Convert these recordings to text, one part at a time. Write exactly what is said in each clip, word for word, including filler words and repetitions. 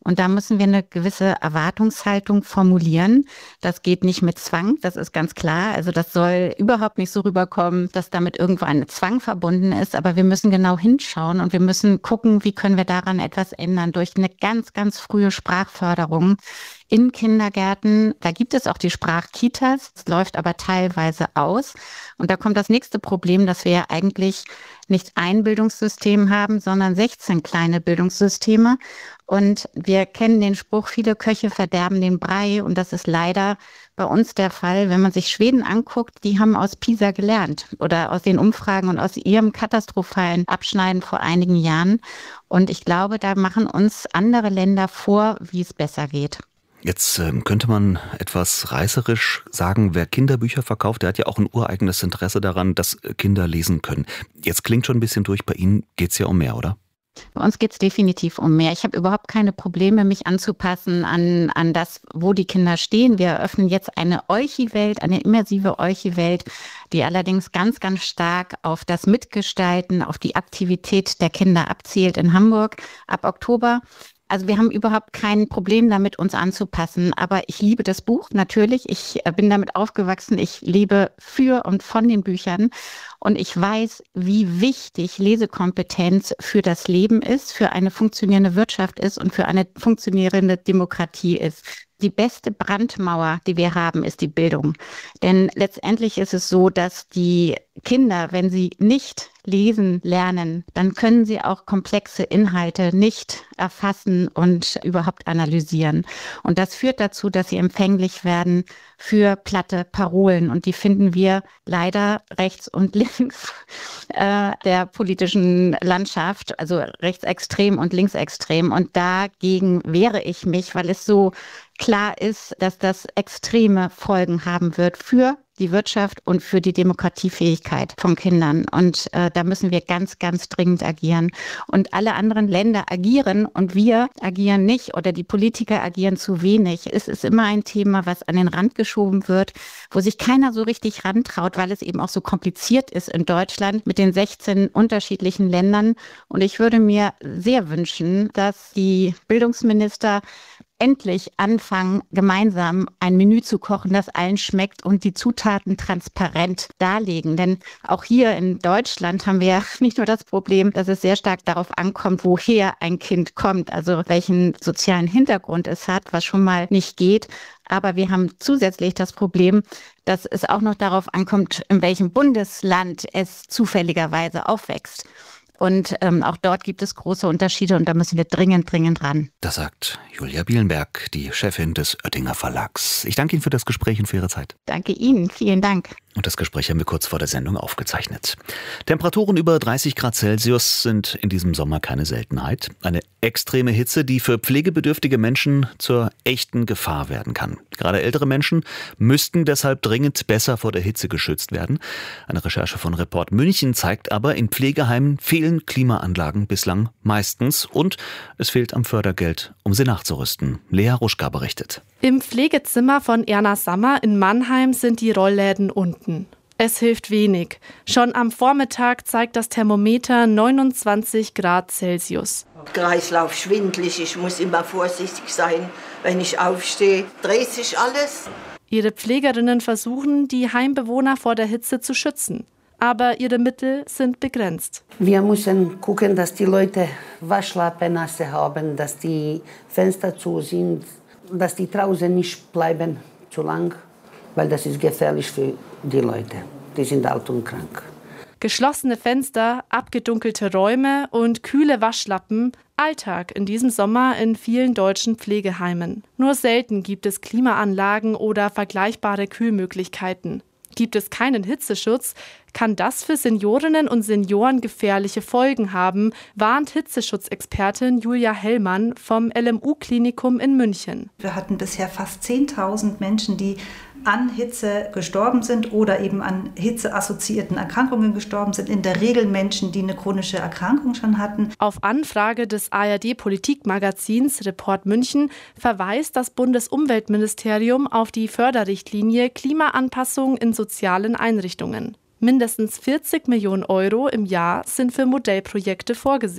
Und da müssen wir eine gewisse Erwartungshaltung formulieren. Das geht nicht mit Zwang, das ist ganz klar. Also das soll überhaupt nicht so rüberkommen, dass damit irgendwo ein Zwang verbunden ist. Aber wir müssen genau hinschauen und wir müssen gucken, wie können wir daran etwas ändern durch eine ganz, ganz frühe Sprachförderung. In Kindergärten, da gibt es auch die Sprachkitas, es läuft aber teilweise aus. Und da kommt das nächste Problem, dass wir ja eigentlich nicht ein Bildungssystem haben, sondern sechzehn kleine Bildungssysteme. Und wir kennen den Spruch, viele Köche verderben den Brei. Und das ist leider bei uns der Fall. Wenn man sich Schweden anguckt, die haben aus Pisa gelernt oder aus den Umfragen und aus ihrem katastrophalen Abschneiden vor einigen Jahren. Und ich glaube, da machen uns andere Länder vor, wie es besser geht. Jetzt ähm, könnte man etwas reißerisch sagen, wer Kinderbücher verkauft, der hat ja auch ein ureigenes Interesse daran, dass Kinder lesen können. Jetzt klingt schon ein bisschen durch, bei Ihnen geht es ja um mehr, oder? Bei uns geht es definitiv um mehr. Ich habe überhaupt keine Probleme, mich anzupassen an, an das, wo die Kinder stehen. Wir eröffnen jetzt eine Euchi-Welt, eine immersive Euchi-Welt, die allerdings ganz, ganz stark auf das Mitgestalten, auf die Aktivität der Kinder abzielt in Hamburg ab Oktober. Also wir haben überhaupt kein Problem damit, uns anzupassen. Aber ich liebe das Buch, natürlich. Ich bin damit aufgewachsen. Ich lebe für und von den Büchern. Und ich weiß, wie wichtig Lesekompetenz für das Leben ist, für eine funktionierende Wirtschaft ist und für eine funktionierende Demokratie ist. Die beste Brandmauer, die wir haben, ist die Bildung. Denn letztendlich ist es so, dass die Kinder, wenn sie nicht lesen lernen, dann können sie auch komplexe Inhalte nicht erfassen und überhaupt analysieren. Und das führt dazu, dass sie empfänglich werden für platte Parolen. Und die finden wir leider rechts und links äh, der politischen Landschaft, also rechtsextrem und linksextrem. Und dagegen wehre ich mich, weil es so klar ist, dass das extreme Folgen haben wird für die Wirtschaft und für die Demokratiefähigkeit von Kindern. Und äh, da müssen wir ganz, ganz dringend agieren. Und alle anderen Länder agieren und wir agieren nicht oder die Politiker agieren zu wenig. Es ist immer ein Thema, was an den Rand geschoben wird, wo sich keiner so richtig rantraut, weil es eben auch so kompliziert ist in Deutschland mit den sechzehn unterschiedlichen Ländern. Und ich würde mir sehr wünschen, dass die Bildungsminister endlich anfangen, gemeinsam ein Menü zu kochen, das allen schmeckt und die Zutaten transparent darlegen. Denn auch hier in Deutschland haben wir ja nicht nur das Problem, dass es sehr stark darauf ankommt, woher ein Kind kommt, also welchen sozialen Hintergrund es hat, was schon mal nicht geht. Aber wir haben zusätzlich das Problem, dass es auch noch darauf ankommt, in welchem Bundesland es zufälligerweise aufwächst. Und ähm, auch dort gibt es große Unterschiede und da müssen wir dringend, dringend ran. Das sagt Julia Bielenberg, die Chefin des Oettinger Verlags. Ich danke Ihnen für das Gespräch und für Ihre Zeit. Danke Ihnen, vielen Dank. Und das Gespräch haben wir kurz vor der Sendung aufgezeichnet. Temperaturen über dreißig Grad Celsius sind in diesem Sommer keine Seltenheit. Eine extreme Hitze, die für pflegebedürftige Menschen zur echten Gefahr werden kann. Gerade ältere Menschen müssten deshalb dringend besser vor der Hitze geschützt werden. Eine Recherche von Report München zeigt aber, in Pflegeheimen fehlen Klimaanlagen bislang meistens und es fehlt am Fördergeld, um sie nachzurüsten. Lea Ruschka berichtet. Im Pflegezimmer von Erna Sammer in Mannheim sind die Rollläden unten. Es hilft wenig. Schon am Vormittag zeigt das Thermometer neunundzwanzig Grad Celsius. Kreislauf schwindelig, ich muss immer vorsichtig sein, wenn ich aufstehe. Dreht sich alles. Ihre Pflegerinnen versuchen, die Heimbewohner vor der Hitze zu schützen. Aber ihre Mittel sind begrenzt. Wir müssen gucken, dass die Leute Waschlappen nasse haben, dass die Fenster zu sind, dass die draußen nicht bleiben zu lang, weil das ist gefährlich für die Leute. Die sind alt und krank. Geschlossene Fenster, abgedunkelte Räume und kühle Waschlappen. Alltag in diesem Sommer in vielen deutschen Pflegeheimen. Nur selten gibt es Klimaanlagen oder vergleichbare Kühlmöglichkeiten. Gibt es keinen Hitzeschutz, kann das für Seniorinnen und Senioren gefährliche Folgen haben, warnt Hitzeschutzexpertin Julia Hellmann vom L M U-Klinikum in München. Wir hatten bisher fast zehntausend Menschen, die an Hitze gestorben sind oder eben an hitzeassoziierten Erkrankungen gestorben sind. In der Regel Menschen, die eine chronische Erkrankung schon hatten. Auf Anfrage des A R D-Politikmagazins Report München verweist das Bundesumweltministerium auf die Förderrichtlinie Klimaanpassung in sozialen Einrichtungen. Mindestens vierzig Millionen Euro im Jahr sind für Modellprojekte vorgesehen.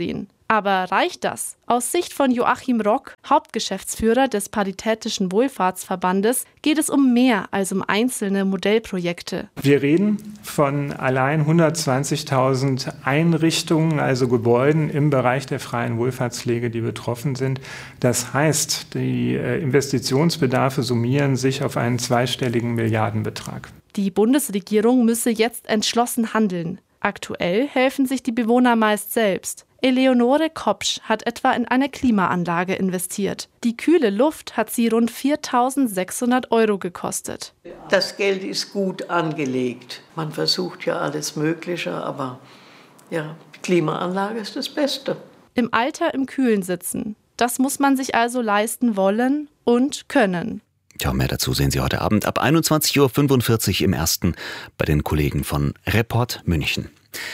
Aber reicht das? Aus Sicht von Joachim Rock, Hauptgeschäftsführer des Paritätischen Wohlfahrtsverbandes, geht es um mehr als um einzelne Modellprojekte. Wir reden von allein hundertzwanzigtausend Einrichtungen, also Gebäuden im Bereich der freien Wohlfahrtspflege, die betroffen sind. Das heißt, die Investitionsbedarfe summieren sich auf einen zweistelligen Milliardenbetrag. Die Bundesregierung müsse jetzt entschlossen handeln. Aktuell helfen sich die Bewohner meist selbst. Eleonore Kopsch hat etwa in eine Klimaanlage investiert. Die kühle Luft hat sie rund viertausendsechshundert Euro gekostet. Das Geld ist gut angelegt. Man versucht ja alles Mögliche, aber ja, die Klimaanlage ist das Beste. Im Alter im Kühlen sitzen. Das muss man sich also leisten wollen und können. Ja, mehr dazu sehen Sie heute Abend ab einundzwanzig Uhr fünfundvierzig im Ersten bei den Kollegen von Report München.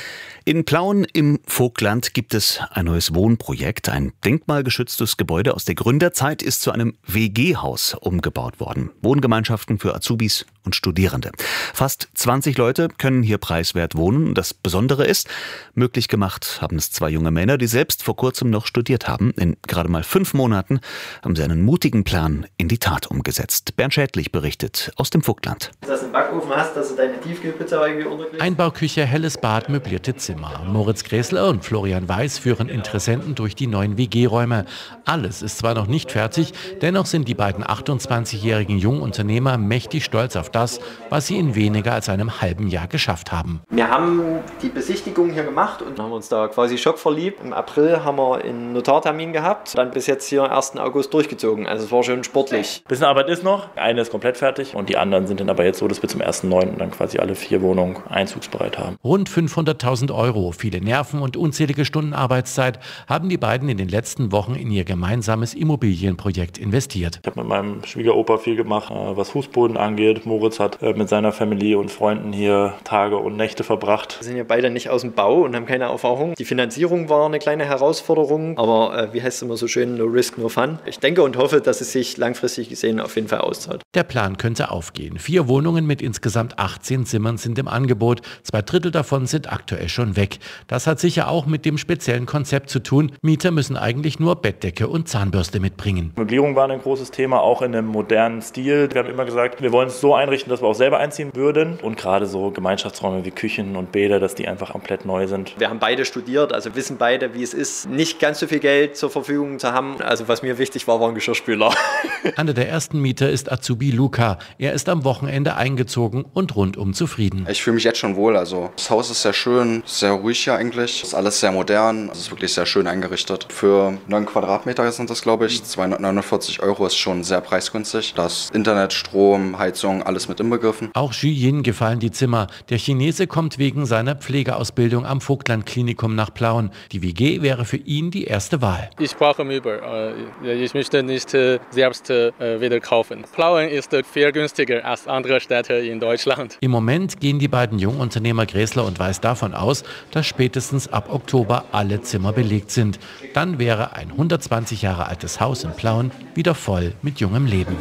In Plauen im Vogtland gibt es ein neues Wohnprojekt. Ein denkmalgeschütztes Gebäude aus der Gründerzeit ist zu einem W G-Haus umgebaut worden. Wohngemeinschaften für Azubis und Studierende. Fast zwanzig Leute können hier preiswert wohnen. Das Besondere ist, möglich gemacht haben es zwei junge Männer, die selbst vor kurzem noch studiert haben. In gerade mal fünf Monaten haben sie einen mutigen Plan in die Tat umgesetzt. Bernd Schädlich berichtet aus dem Vogtland. Dass du einen Backofen hast, dass du deine Tiefkühlpizza irgendwie unterkriegst. Einbauküche, helles Bad, möblierte Zimmer. Moritz Gräßler und Florian Weiß führen Interessenten durch die neuen W G-Räume. Alles ist zwar noch nicht fertig, dennoch sind die beiden achtundzwanzigjährigen Jungunternehmer mächtig stolz auf das, was sie in weniger als einem halben Jahr geschafft haben. Wir haben die Besichtigung hier gemacht und haben uns da quasi schockverliebt. Im April haben wir einen Notartermin gehabt, dann bis jetzt hier ersten August durchgezogen. Also es war schon sportlich. Bisschen Arbeit ist noch, eine ist komplett fertig und die anderen sind dann aber jetzt so, dass wir zum ersten neunten dann quasi alle vier Wohnungen einzugsbereit haben. Rund fünfhunderttausend Euro, viele Nerven und unzählige Stunden Arbeitszeit haben die beiden in den letzten Wochen in ihr gemeinsames Immobilienprojekt investiert. Ich habe mit meinem Schwiegeropa viel gemacht, was Fußboden angeht. Moritz hat mit seiner Familie und Freunden hier Tage und Nächte verbracht. Wir sind ja beide nicht aus dem Bau und haben keine Erfahrung. Die Finanzierung war eine kleine Herausforderung, aber äh, wie heißt es immer so schön, no risk, no fun. Ich denke und hoffe, dass es sich langfristig gesehen auf jeden Fall auszahlt. Der Plan könnte aufgehen. Vier Wohnungen mit insgesamt achtzehn Zimmern sind im Angebot. Zwei Drittel davon sind aktuell schon weg. Das hat sicher auch mit dem speziellen Konzept zu tun. Mieter müssen eigentlich nur Bettdecke und Zahnbürste mitbringen. Möblierung war ein großes Thema, auch in einem modernen Stil. Wir haben immer gesagt, wir wollen es so einrichten, dass wir auch selber einziehen würden. Und gerade so Gemeinschaftsräume wie Küchen und Bäder, dass die einfach komplett neu sind. Wir haben beide studiert, also wissen beide, wie es ist, nicht ganz so viel Geld zur Verfügung zu haben. Also was mir wichtig war, war ein Geschirrspüler. Einer der ersten Mieter ist Azubi Luca. Er ist am Wochenende eingezogen und rundum zufrieden. Ich fühle mich jetzt schon wohl. Also das Haus ist sehr schön, sehr ruhig hier eigentlich. Es ist alles sehr modern. Es ist wirklich sehr schön eingerichtet. Für neun Quadratmeter sind das, glaube ich. zweihundertneunundvierzig Euro ist schon sehr preisgünstig. Das Internet, Strom, Heizung, alles mit inbegriffen. Auch Xu Yin gefallen die Zimmer. Der Chinese kommt wegen seiner Pflegeausbildung am Vogtland-Klinikum nach Plauen. Die W G wäre für ihn die erste Wahl. Ich brauche Möbel. Ich möchte nicht selbst wieder kaufen. Plauen ist viel günstiger als andere Städte in Deutschland. Im Moment gehen die beiden Jungunternehmer Gräßler und Weiß davon aus, dass spätestens ab Oktober alle Zimmer belegt sind. Dann wäre ein hundertzwanzig Jahre altes Haus in Plauen wieder voll mit jungem Leben.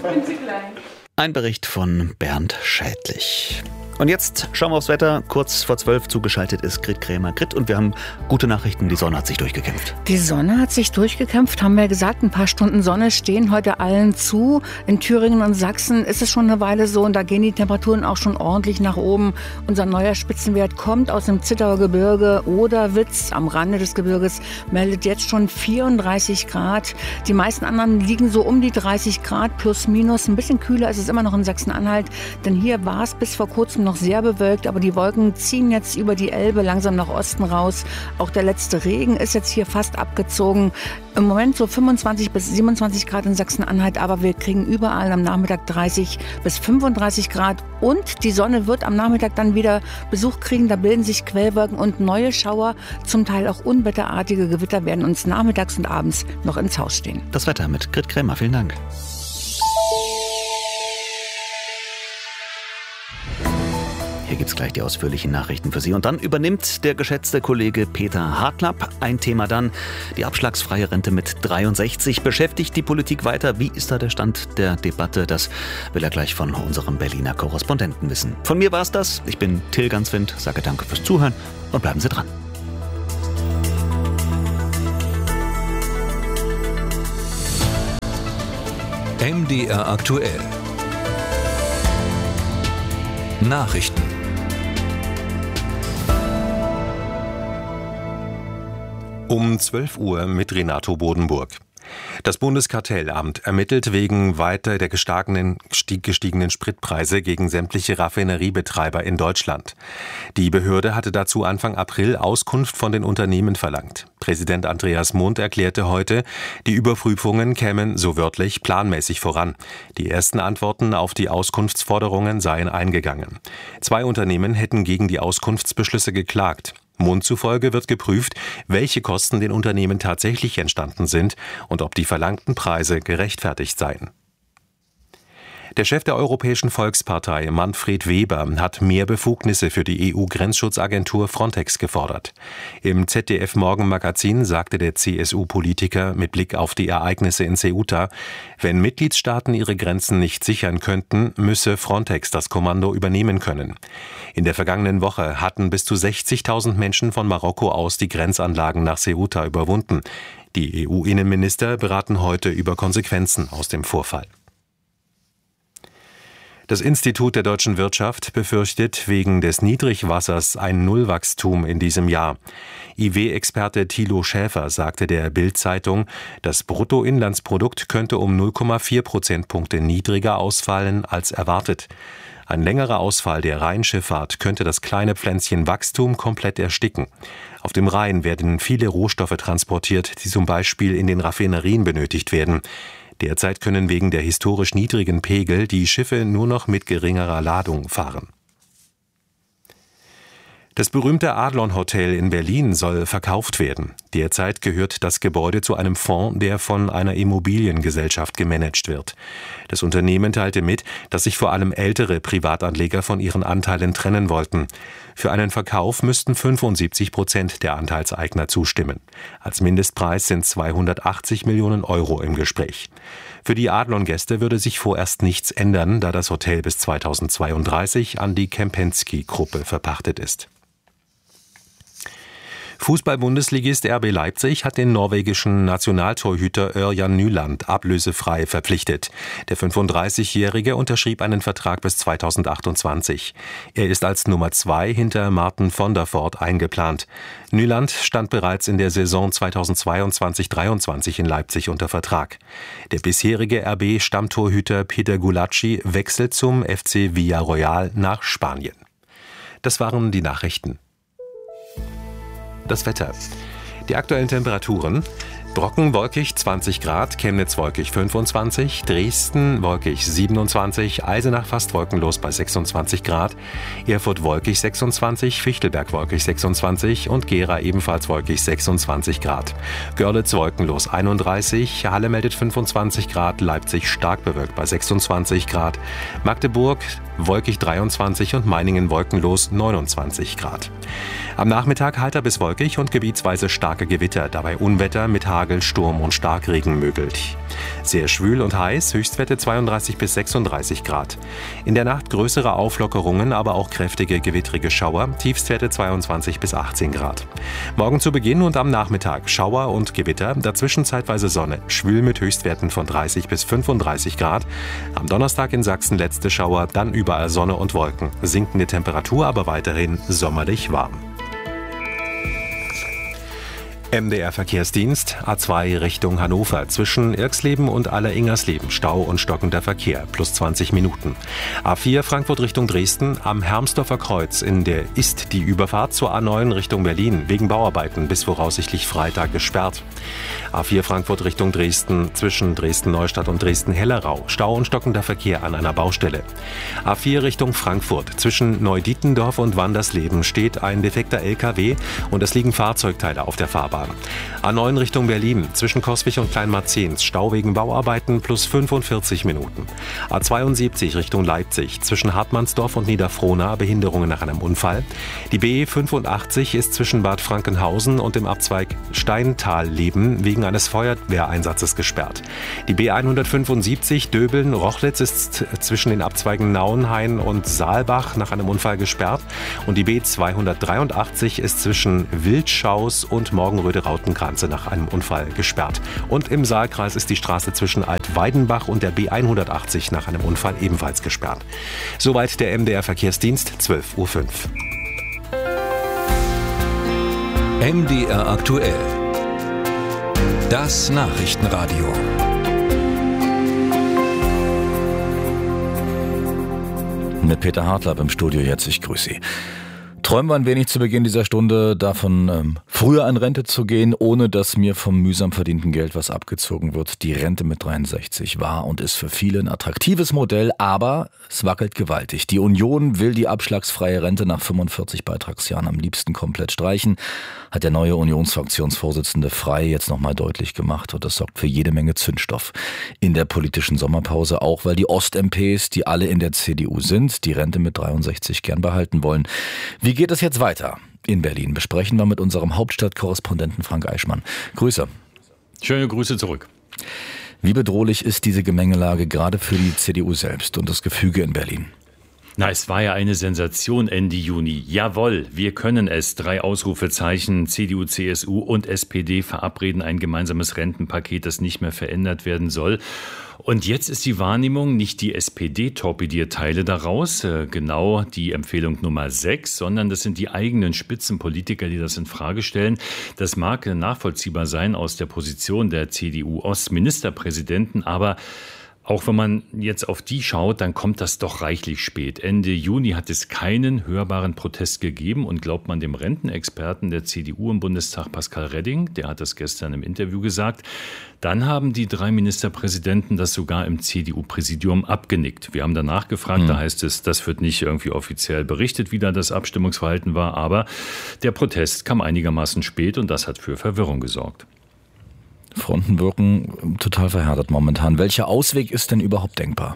Ein Bericht von Bernd Schädlich. Und jetzt schauen wir aufs Wetter. Kurz vor zwölf zugeschaltet ist Grit Krämer. Grit, und wir haben gute Nachrichten. Die Sonne hat sich durchgekämpft. Die Sonne hat sich durchgekämpft, haben wir gesagt. Ein paar Stunden Sonne stehen heute allen zu. In Thüringen und Sachsen ist es schon eine Weile so. Und da gehen die Temperaturen auch schon ordentlich nach oben. Unser neuer Spitzenwert kommt aus dem Zittauer Gebirge. Oderwitz am Rande des Gebirges meldet jetzt schon vierunddreißig Grad. Die meisten anderen liegen so um die dreißig Grad plus minus. Ein bisschen kühler ist es immer noch in Sachsen-Anhalt. Denn hier war es bis vor kurzem noch sehr bewölkt, aber die Wolken ziehen jetzt über die Elbe langsam nach Osten raus. Auch der letzte Regen ist jetzt hier fast abgezogen. Im Moment so fünfundzwanzig bis siebenundzwanzig Grad in Sachsen-Anhalt, aber wir kriegen überall am Nachmittag dreißig bis fünfunddreißig Grad und die Sonne wird am Nachmittag dann wieder Besuch kriegen. Da bilden sich Quellwolken und neue Schauer, zum Teil auch unwetterartige Gewitter werden uns nachmittags und abends noch ins Haus stehen. Das Wetter mit Grit Krämer. Vielen Dank. Hier gibt es gleich die ausführlichen Nachrichten für Sie. Und dann übernimmt der geschätzte Kollege Peter Hartlapp. Ein Thema dann, die abschlagsfreie Rente mit dreiundsechzig. Beschäftigt die Politik weiter? Wie ist da der Stand der Debatte? Das will er gleich von unserem Berliner Korrespondenten wissen. Von mir war es das. Ich bin Till Ganswind, sage danke fürs Zuhören und bleiben Sie dran. M D R aktuell. Nachrichten. Um zwölf Uhr mit Renato Bodenburg. Das Bundeskartellamt ermittelt wegen weiter der gestiegenen, gestiegenen Spritpreise gegen sämtliche Raffineriebetreiber in Deutschland. Die Behörde hatte dazu Anfang April Auskunft von den Unternehmen verlangt. Präsident Andreas Mund erklärte heute, die Überprüfungen kämen, so wörtlich, planmäßig voran. Die ersten Antworten auf die Auskunftsforderungen seien eingegangen. Zwei Unternehmen hätten gegen die Auskunftsbeschlüsse geklagt. Mund zufolge wird geprüft, welche Kosten den Unternehmen tatsächlich entstanden sind und ob die verlangten Preise gerechtfertigt seien. Der Chef der Europäischen Volkspartei, Manfred Weber, hat mehr Befugnisse für die E U-Grenzschutzagentur Frontex gefordert. Im Z D F-Morgenmagazin sagte der C S U-Politiker mit Blick auf die Ereignisse in Ceuta, wenn Mitgliedstaaten ihre Grenzen nicht sichern könnten, müsse Frontex das Kommando übernehmen können. In der vergangenen Woche hatten bis zu sechzigtausend Menschen von Marokko aus die Grenzanlagen nach Ceuta überwunden. Die E U-Innenminister beraten heute über Konsequenzen aus dem Vorfall. Das Institut der deutschen Wirtschaft befürchtet wegen des Niedrigwassers ein Nullwachstum in diesem Jahr. I W-Experte Thilo Schäfer sagte der Bild-Zeitung, das Bruttoinlandsprodukt könnte um null Komma vier Prozentpunkte niedriger ausfallen als erwartet. Ein längerer Ausfall der Rheinschifffahrt könnte das kleine Pflänzchen Wachstum komplett ersticken. Auf dem Rhein werden viele Rohstoffe transportiert, die zum Beispiel in den Raffinerien benötigt werden. Derzeit können wegen der historisch niedrigen Pegel die Schiffe nur noch mit geringerer Ladung fahren. Das berühmte Adlon Hotel in Berlin soll verkauft werden. Derzeit gehört das Gebäude zu einem Fonds, der von einer Immobiliengesellschaft gemanagt wird. Das Unternehmen teilte mit, dass sich vor allem ältere Privatanleger von ihren Anteilen trennen wollten. Für einen Verkauf müssten fünfundsiebzig Prozent der Anteilseigner zustimmen. Als Mindestpreis sind zweihundertachtzig Millionen Euro im Gespräch. Für die Adlon-Gäste würde sich vorerst nichts ändern, da das Hotel bis zweitausendzweiunddreißig an die Kempinski-Gruppe verpachtet ist. Fußball-Bundesligist R B Leipzig hat den norwegischen Nationaltorhüter Ørjan Nyland ablösefrei verpflichtet. Der fünfunddreißigjährige unterschrieb einen Vertrag bis zweitausendachtundzwanzig. Er ist als Nummer zwei hinter Martin von der Voort eingeplant. Nyland stand bereits in der Saison zweitausendzweiundzwanzig dreiundzwanzig in Leipzig unter Vertrag. Der bisherige R B-Stammtorhüter Peter Gulacsi wechselt zum F C Villarreal nach Spanien. Das waren die Nachrichten. Das Wetter. Die aktuellen Temperaturen: Brocken wolkig zwanzig Grad, Chemnitz wolkig fünfundzwanzig, Dresden wolkig siebenundzwanzig, Eisenach fast wolkenlos bei sechsundzwanzig Grad, Erfurt wolkig sechsundzwanzig, Fichtelberg wolkig sechsundzwanzig und Gera ebenfalls wolkig sechsundzwanzig Grad. Görlitz wolkenlos einunddreißig, Halle meldet fünfundzwanzig Grad, Leipzig stark bewölkt bei sechsundzwanzig Grad, Magdeburg wolkig dreiundzwanzig und Meiningen wolkenlos neunundzwanzig Grad. Am Nachmittag heiter bis wolkig und gebietsweise starke Gewitter, dabei Unwetter mit Hagel, Sturm und Starkregen möglich. Sehr schwül und heiß, Höchstwerte zweiunddreißig bis sechsunddreißig Grad. In der Nacht größere Auflockerungen, aber auch kräftige gewittrige Schauer, Tiefstwerte zweiundzwanzig bis achtzehn Grad. Morgen zu Beginn und am Nachmittag Schauer und Gewitter, dazwischen zeitweise Sonne, schwül mit Höchstwerten von dreißig bis fünfunddreißig Grad. Am Donnerstag in Sachsen letzte Schauer, dann überall Sonne und Wolken. Sinkende Temperatur, aber weiterhin sommerlich warm. M D R-Verkehrsdienst, A zwei Richtung Hannover, zwischen Irxleben und Aller-Ingersleben, Stau und stockender Verkehr, plus zwanzig Minuten. A vier Frankfurt Richtung Dresden, am Hermsdorfer Kreuz in der ist die Überfahrt zur A neun Richtung Berlin wegen Bauarbeiten bis voraussichtlich Freitag gesperrt. A vier Frankfurt Richtung Dresden, zwischen Dresden-Neustadt und Dresden-Hellerau, Stau und stockender Verkehr an einer Baustelle. A vier Richtung Frankfurt, zwischen Neudietendorf und Wandersleben steht ein defekter L K W und es liegen Fahrzeugteile auf der Fahrbahn. A neun Richtung Berlin, zwischen Coswig und Kleinmarzens, Stau wegen Bauarbeiten plus fünfundvierzig Minuten. A zweiundsiebzig Richtung Leipzig, zwischen Hartmannsdorf und Niederfrohna, Behinderungen nach einem Unfall. Die B fünfundachtzig ist zwischen Bad Frankenhausen und dem Abzweig Steintalleben wegen eines Feuerwehreinsatzes gesperrt. Die B hundertfünfundsiebzig Döbeln-Rochlitz ist zwischen den Abzweigen Nauenhain und Saalbach nach einem Unfall gesperrt und die B zweihundertdreiundachtzig ist zwischen Wildschaus und Morgenröth Rautenkranze nach einem Unfall gesperrt. Und im Saalkreis ist die Straße zwischen Altweidenbach und der B hundertachtzig nach einem Unfall ebenfalls gesperrt. Soweit der M D R Verkehrsdienst, zwölf Uhr fünf. M D R aktuell. Das Nachrichtenradio. Mit Peter Hartlaub im Studio jetzt, ich grüße Sie. Träumen wir ein wenig zu Beginn dieser Stunde davon, ähm, früher in Rente zu gehen, ohne dass mir vom mühsam verdienten Geld was abgezogen wird. Die Rente mit dreiundsechzig war und ist für viele ein attraktives Modell, aber es wackelt gewaltig. Die Union will die abschlagsfreie Rente nach fünfundvierzig Beitragsjahren am liebsten komplett streichen, hat der neue Unionsfraktionsvorsitzende Frey jetzt nochmal deutlich gemacht. Und das sorgt für jede Menge Zündstoff in der politischen Sommerpause, auch weil die Ost-M Ps, die alle in der C D U sind, die Rente mit dreiundsechzig gern behalten wollen. Wie geht es jetzt weiter in Berlin? Besprechen wir mit unserem Hauptstadtkorrespondenten Frank Eichmann. Grüße. Schöne Grüße zurück. Wie bedrohlich ist diese Gemengelage gerade für die C D U selbst und das Gefüge in Berlin? Na, es war ja eine Sensation Ende Juni. Jawohl, wir können es. Drei Ausrufezeichen. C D U, C S U und S P D verabreden ein gemeinsames Rentenpaket, das nicht mehr verändert werden soll. Und jetzt ist die Wahrnehmung, nicht die S P D torpediert Teile daraus, äh, genau die Empfehlung Nummer sechs, sondern das sind die eigenen Spitzenpolitiker, die das in Frage stellen. Das mag nachvollziehbar sein aus der Position der C D U-Ostministerpräsidenten, aber auch wenn man jetzt auf die schaut, dann kommt das doch reichlich spät. Ende Juni hat es keinen hörbaren Protest gegeben und glaubt man dem Rentenexperten der C D U im Bundestag Pascal Redding, der hat das gestern im Interview gesagt, dann haben die drei Ministerpräsidenten das sogar im C D U-Präsidium abgenickt. Wir haben danach gefragt, mhm. da heißt es, das wird nicht irgendwie offiziell berichtet, wie da das Abstimmungsverhalten war, aber der Protest kam einigermaßen spät und das hat für Verwirrung gesorgt. Fronten wirken total verhärtet momentan. Welcher Ausweg ist denn überhaupt denkbar?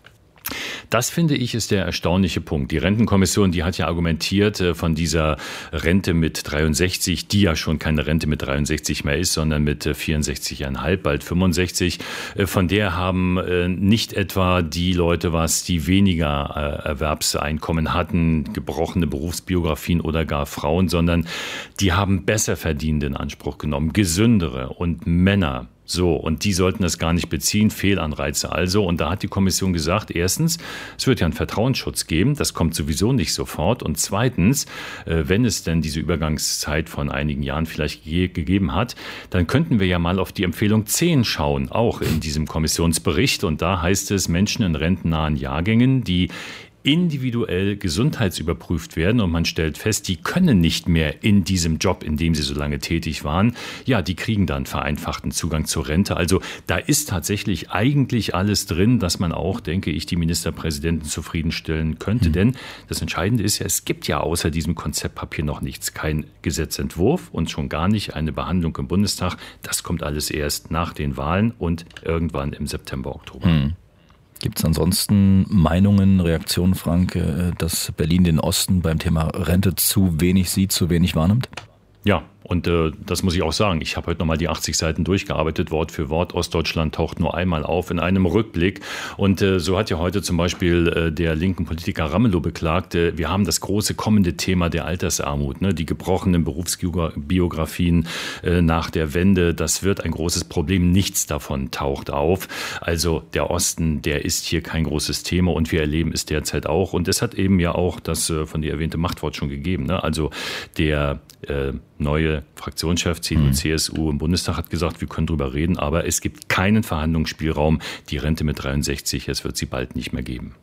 Das, finde ich, ist der erstaunliche Punkt. Die Rentenkommission, die hat ja argumentiert äh, von dieser Rente mit dreiundsechzig, die ja schon keine Rente mit dreiundsechzig mehr ist, sondern mit äh, vierundsechzig Komma fünf, bald fünfundsechzig. Äh, von der haben äh, nicht etwa die Leute was, die weniger äh, Erwerbseinkommen hatten, gebrochene Berufsbiografien oder gar Frauen, sondern die haben besser Verdienende in Anspruch genommen, gesündere und Männer. So, und die sollten das gar nicht beziehen, Fehlanreize also. Und da hat die Kommission gesagt, erstens, es wird ja einen Vertrauensschutz geben, das kommt sowieso nicht sofort. Und zweitens, wenn es denn diese Übergangszeit von einigen Jahren vielleicht ge- gegeben hat, dann könnten wir ja mal auf die Empfehlung zehn schauen, auch in diesem Kommissionsbericht. Und da heißt es, Menschen in rentennahen Jahrgängen, die individuell gesundheitsüberprüft werden und man stellt fest, die können nicht mehr in diesem Job, in dem sie so lange tätig waren, ja, die kriegen dann vereinfachten Zugang zur Rente. Also da ist tatsächlich eigentlich alles drin, dass man auch, denke ich, die Ministerpräsidenten zufriedenstellen könnte. Mhm. Denn das Entscheidende ist ja, es gibt ja außer diesem Konzeptpapier noch nichts. Kein Gesetzentwurf und schon gar nicht eine Behandlung im Bundestag. Das kommt alles erst nach den Wahlen und irgendwann im September, Oktober. Mhm. Gibt es ansonsten Meinungen, Reaktionen, Frank, dass Berlin den Osten beim Thema Rente zu wenig sieht, zu wenig wahrnimmt? Ja, und äh, das muss ich auch sagen. Ich habe heute nochmal die achtzig Seiten durchgearbeitet, Wort für Wort. Ostdeutschland taucht nur einmal auf in einem Rückblick. Und äh, so hat ja heute zum Beispiel äh, der linken Politiker Ramelow beklagt, äh, wir haben das große kommende Thema der Altersarmut, ne? Die gebrochenen Berufsbiografien äh, nach der Wende. Das wird ein großes Problem. Nichts davon taucht auf. Also der Osten, der ist hier kein großes Thema und wir erleben es derzeit auch. Und es hat eben ja auch das äh, von dir erwähnte Machtwort schon gegeben. Ne? Also der äh, neue Fraktionschef C D U, mhm. C S U im Bundestag hat gesagt, wir können drüber reden, aber es gibt keinen Verhandlungsspielraum. Die Rente mit dreiundsechzig, es wird sie bald nicht mehr geben.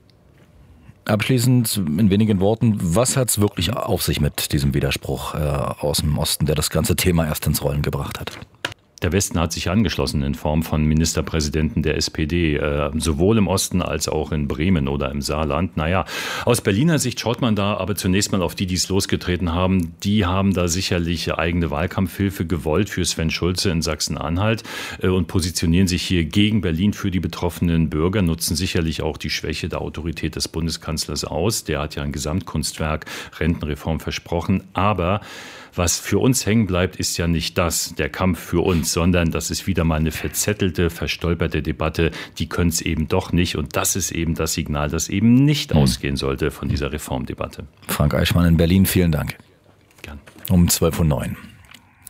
Abschließend in wenigen Worten, was hat es wirklich auf sich mit diesem Widerspruch äh, aus dem Osten, der das ganze Thema erst ins Rollen gebracht hat? Der Westen hat sich angeschlossen in Form von Ministerpräsidenten der S P D, äh, sowohl im Osten als auch in Bremen oder im Saarland. Naja, aus Berliner Sicht schaut man da aber zunächst mal auf die, die es losgetreten haben. Die haben da sicherlich eigene Wahlkampfhilfe gewollt für Sven Schulze in Sachsen-Anhalt äh, und positionieren sich hier gegen Berlin für die betroffenen Bürger, nutzen sicherlich auch die Schwäche der Autorität des Bundeskanzlers aus. Der hat ja ein Gesamtkunstwerk Rentenreform versprochen, aber was für uns hängen bleibt, ist ja nicht das, der Kampf für uns, sondern das ist wieder mal eine verzettelte, verstolperte Debatte. Die können es eben doch nicht. Und das ist eben das Signal, das eben nicht hm. ausgehen sollte von dieser Reformdebatte. Frank Eichmann in Berlin, vielen Dank. Gern. Um zwölf Uhr neun.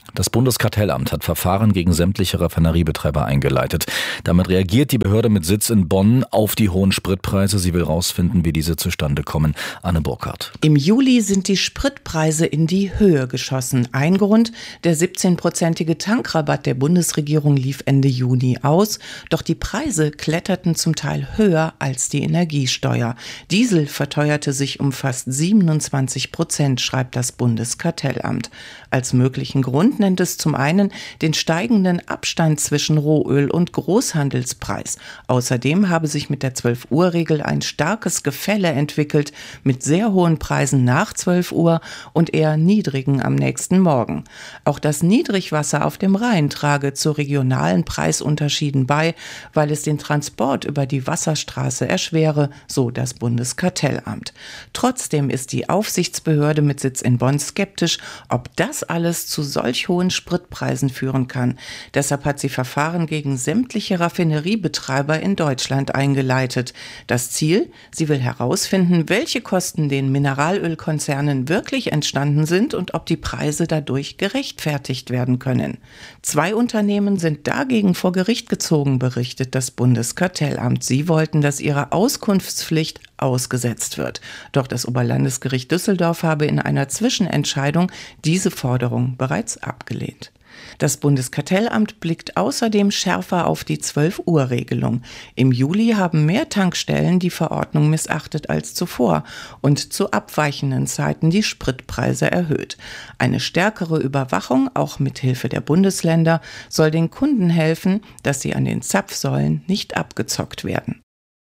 Das Bundeskartellamt hat Verfahren gegen sämtliche Raffineriebetreiber eingeleitet. Damit reagiert die Behörde mit Sitz in Bonn auf die hohen Spritpreise. Sie will herausfinden, wie diese zustande kommen. Anne Burkhardt. Im Juli sind die Spritpreise in die Höhe geschossen. Ein Grund, der siebzehnprozentige Tankrabatt der Bundesregierung lief Ende Juni aus. Doch die Preise kletterten zum Teil höher als die Energiesteuer. Diesel verteuerte sich um fast siebenundzwanzig Prozent, schreibt das Bundeskartellamt. Als möglichen Grund nennt es zum einen den steigenden Abstand zwischen Rohöl und Großhandelspreis. Außerdem habe sich mit der zwölf-Uhr-Regel ein starkes Gefälle entwickelt, mit sehr hohen Preisen nach zwölf Uhr und eher niedrigen am nächsten Morgen. Auch das Niedrigwasser auf dem Rhein trage zu regionalen Preisunterschieden bei, weil es den Transport über die Wasserstraße erschwere, so das Bundeskartellamt. Trotzdem ist die Aufsichtsbehörde mit Sitz in Bonn skeptisch, ob das alles zu solch hohen Spritpreisen führen kann. Deshalb hat sie Verfahren gegen sämtliche Raffineriebetreiber in Deutschland eingeleitet. Das Ziel? Sie will herausfinden, welche Kosten den Mineralölkonzernen wirklich entstanden sind und ob die Preise dadurch gerechtfertigt werden können. Zwei Unternehmen sind dagegen vor Gericht gezogen, berichtet das Bundeskartellamt. Sie wollten, dass ihre Auskunftspflicht ausgesetzt wird. Doch das Oberlandesgericht Düsseldorf habe in einer Zwischenentscheidung diese Forderung bereits abgelehnt. Das Bundeskartellamt blickt außerdem schärfer auf die zwölf-Uhr-Regelung. Im Juli haben mehr Tankstellen die Verordnung missachtet als zuvor und zu abweichenden Zeiten die Spritpreise erhöht. Eine stärkere Überwachung, auch mit Hilfe der Bundesländer, soll den Kunden helfen, dass sie an den Zapfsäulen nicht abgezockt werden.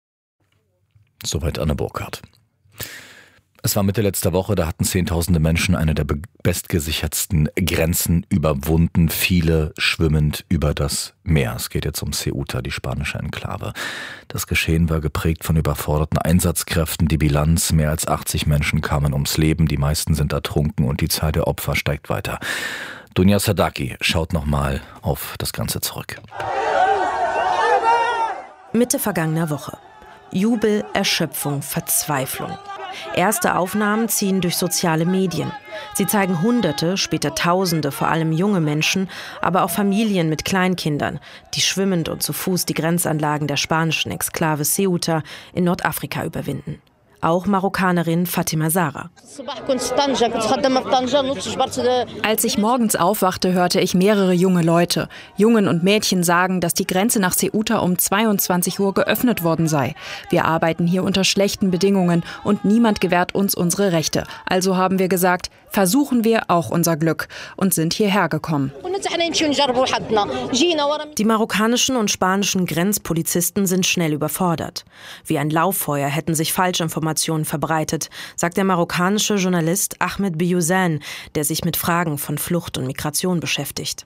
Soweit Anne Burkhardt. Es war Mitte letzter Woche, da hatten Zehntausende Menschen eine der bestgesichertsten Grenzen überwunden, viele schwimmend über das Meer. Es geht jetzt um Ceuta, die spanische Enklave. Das Geschehen war geprägt von überforderten Einsatzkräften. Die Bilanz: mehr als achtzig Menschen kamen ums Leben, die meisten sind ertrunken und die Zahl der Opfer steigt weiter. Dunja Sadaki schaut nochmal auf das Ganze zurück. Mitte vergangener Woche. Jubel, Erschöpfung, Verzweiflung. Erste Aufnahmen ziehen durch soziale Medien. Sie zeigen Hunderte, später Tausende, vor allem junge Menschen, aber auch Familien mit Kleinkindern, die schwimmend und zu Fuß die Grenzanlagen der spanischen Exklave Ceuta in Nordafrika überwinden. Auch Marokkanerin Fatima Zahra. Als ich morgens aufwachte, hörte ich mehrere junge Leute, Jungen und Mädchen sagen, dass die Grenze nach Ceuta um zweiundzwanzig Uhr geöffnet worden sei. Wir arbeiten hier unter schlechten Bedingungen und niemand gewährt uns unsere Rechte. Also haben wir gesagt, versuchen wir auch unser Glück und sind hierher gekommen. Die marokkanischen und spanischen Grenzpolizisten sind schnell überfordert. Wie ein Lauffeuer hätten sich Falschinformationen verbreitet, sagt der marokkanische Journalist Ahmed Biouzan, der sich mit Fragen von Flucht und Migration beschäftigt.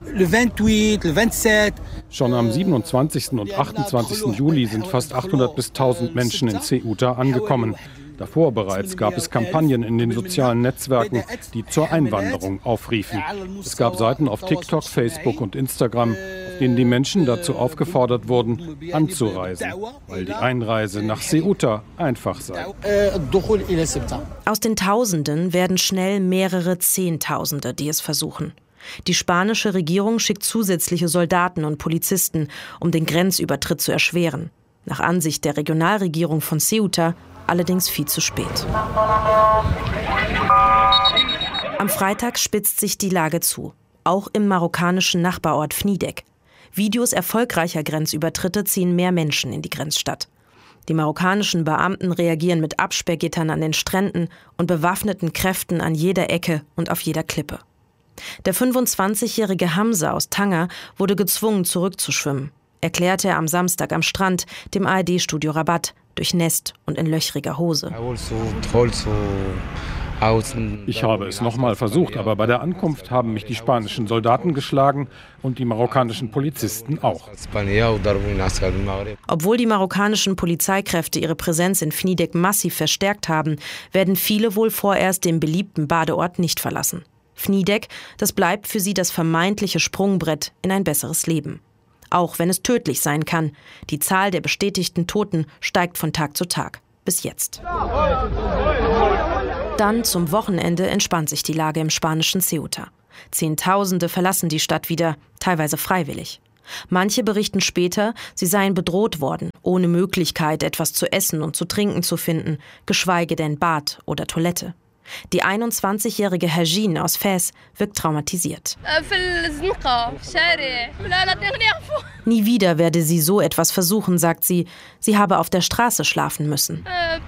Schon am siebenundzwanzigsten und achtundzwanzigsten Juli sind fast achthundert bis tausend Menschen in Ceuta angekommen. Davor bereits gab es Kampagnen in den sozialen Netzwerken, die zur Einwanderung aufriefen. Es gab Seiten auf TikTok, Facebook und Instagram, auf denen die Menschen dazu aufgefordert wurden, anzureisen, weil die Einreise nach Ceuta einfach sei. Aus den Tausenden werden schnell mehrere Zehntausende, die es versuchen. Die spanische Regierung schickt zusätzliche Soldaten und Polizisten, um den Grenzübertritt zu erschweren. Nach Ansicht der Regionalregierung von Ceuta allerdings viel zu spät. Am Freitag spitzt sich die Lage zu, auch im marokkanischen Nachbarort Fnidek. Videos erfolgreicher Grenzübertritte ziehen mehr Menschen in die Grenzstadt. Die marokkanischen Beamten reagieren mit Absperrgittern an den Stränden und bewaffneten Kräften an jeder Ecke und auf jeder Klippe. Der fünfundzwanzigjährige Hamza aus Tanger wurde gezwungen, zurückzuschwimmen, erklärte er am Samstag am Strand dem A R D-Studio Rabat, durchnässt und in löchriger Hose. Ich habe es nochmal versucht, aber bei der Ankunft haben mich die spanischen Soldaten geschlagen und die marokkanischen Polizisten auch. Obwohl die marokkanischen Polizeikräfte ihre Präsenz in Fnidek massiv verstärkt haben, werden viele wohl vorerst den beliebten Badeort nicht verlassen. Fnidek, das bleibt für sie das vermeintliche Sprungbrett in ein besseres Leben. Auch wenn es tödlich sein kann. Die Zahl der bestätigten Toten steigt von Tag zu Tag. Bis jetzt. Dann zum Wochenende entspannt sich die Lage im spanischen Ceuta. Zehntausende verlassen die Stadt wieder, teilweise freiwillig. Manche berichten später, sie seien bedroht worden, ohne Möglichkeit, etwas zu essen und zu trinken zu finden, geschweige denn Bad oder Toilette. Die einundzwanzigjährige Herjin aus Fes wirkt traumatisiert. Nie wieder werde sie so etwas versuchen, sagt sie. Sie habe auf der Straße schlafen müssen.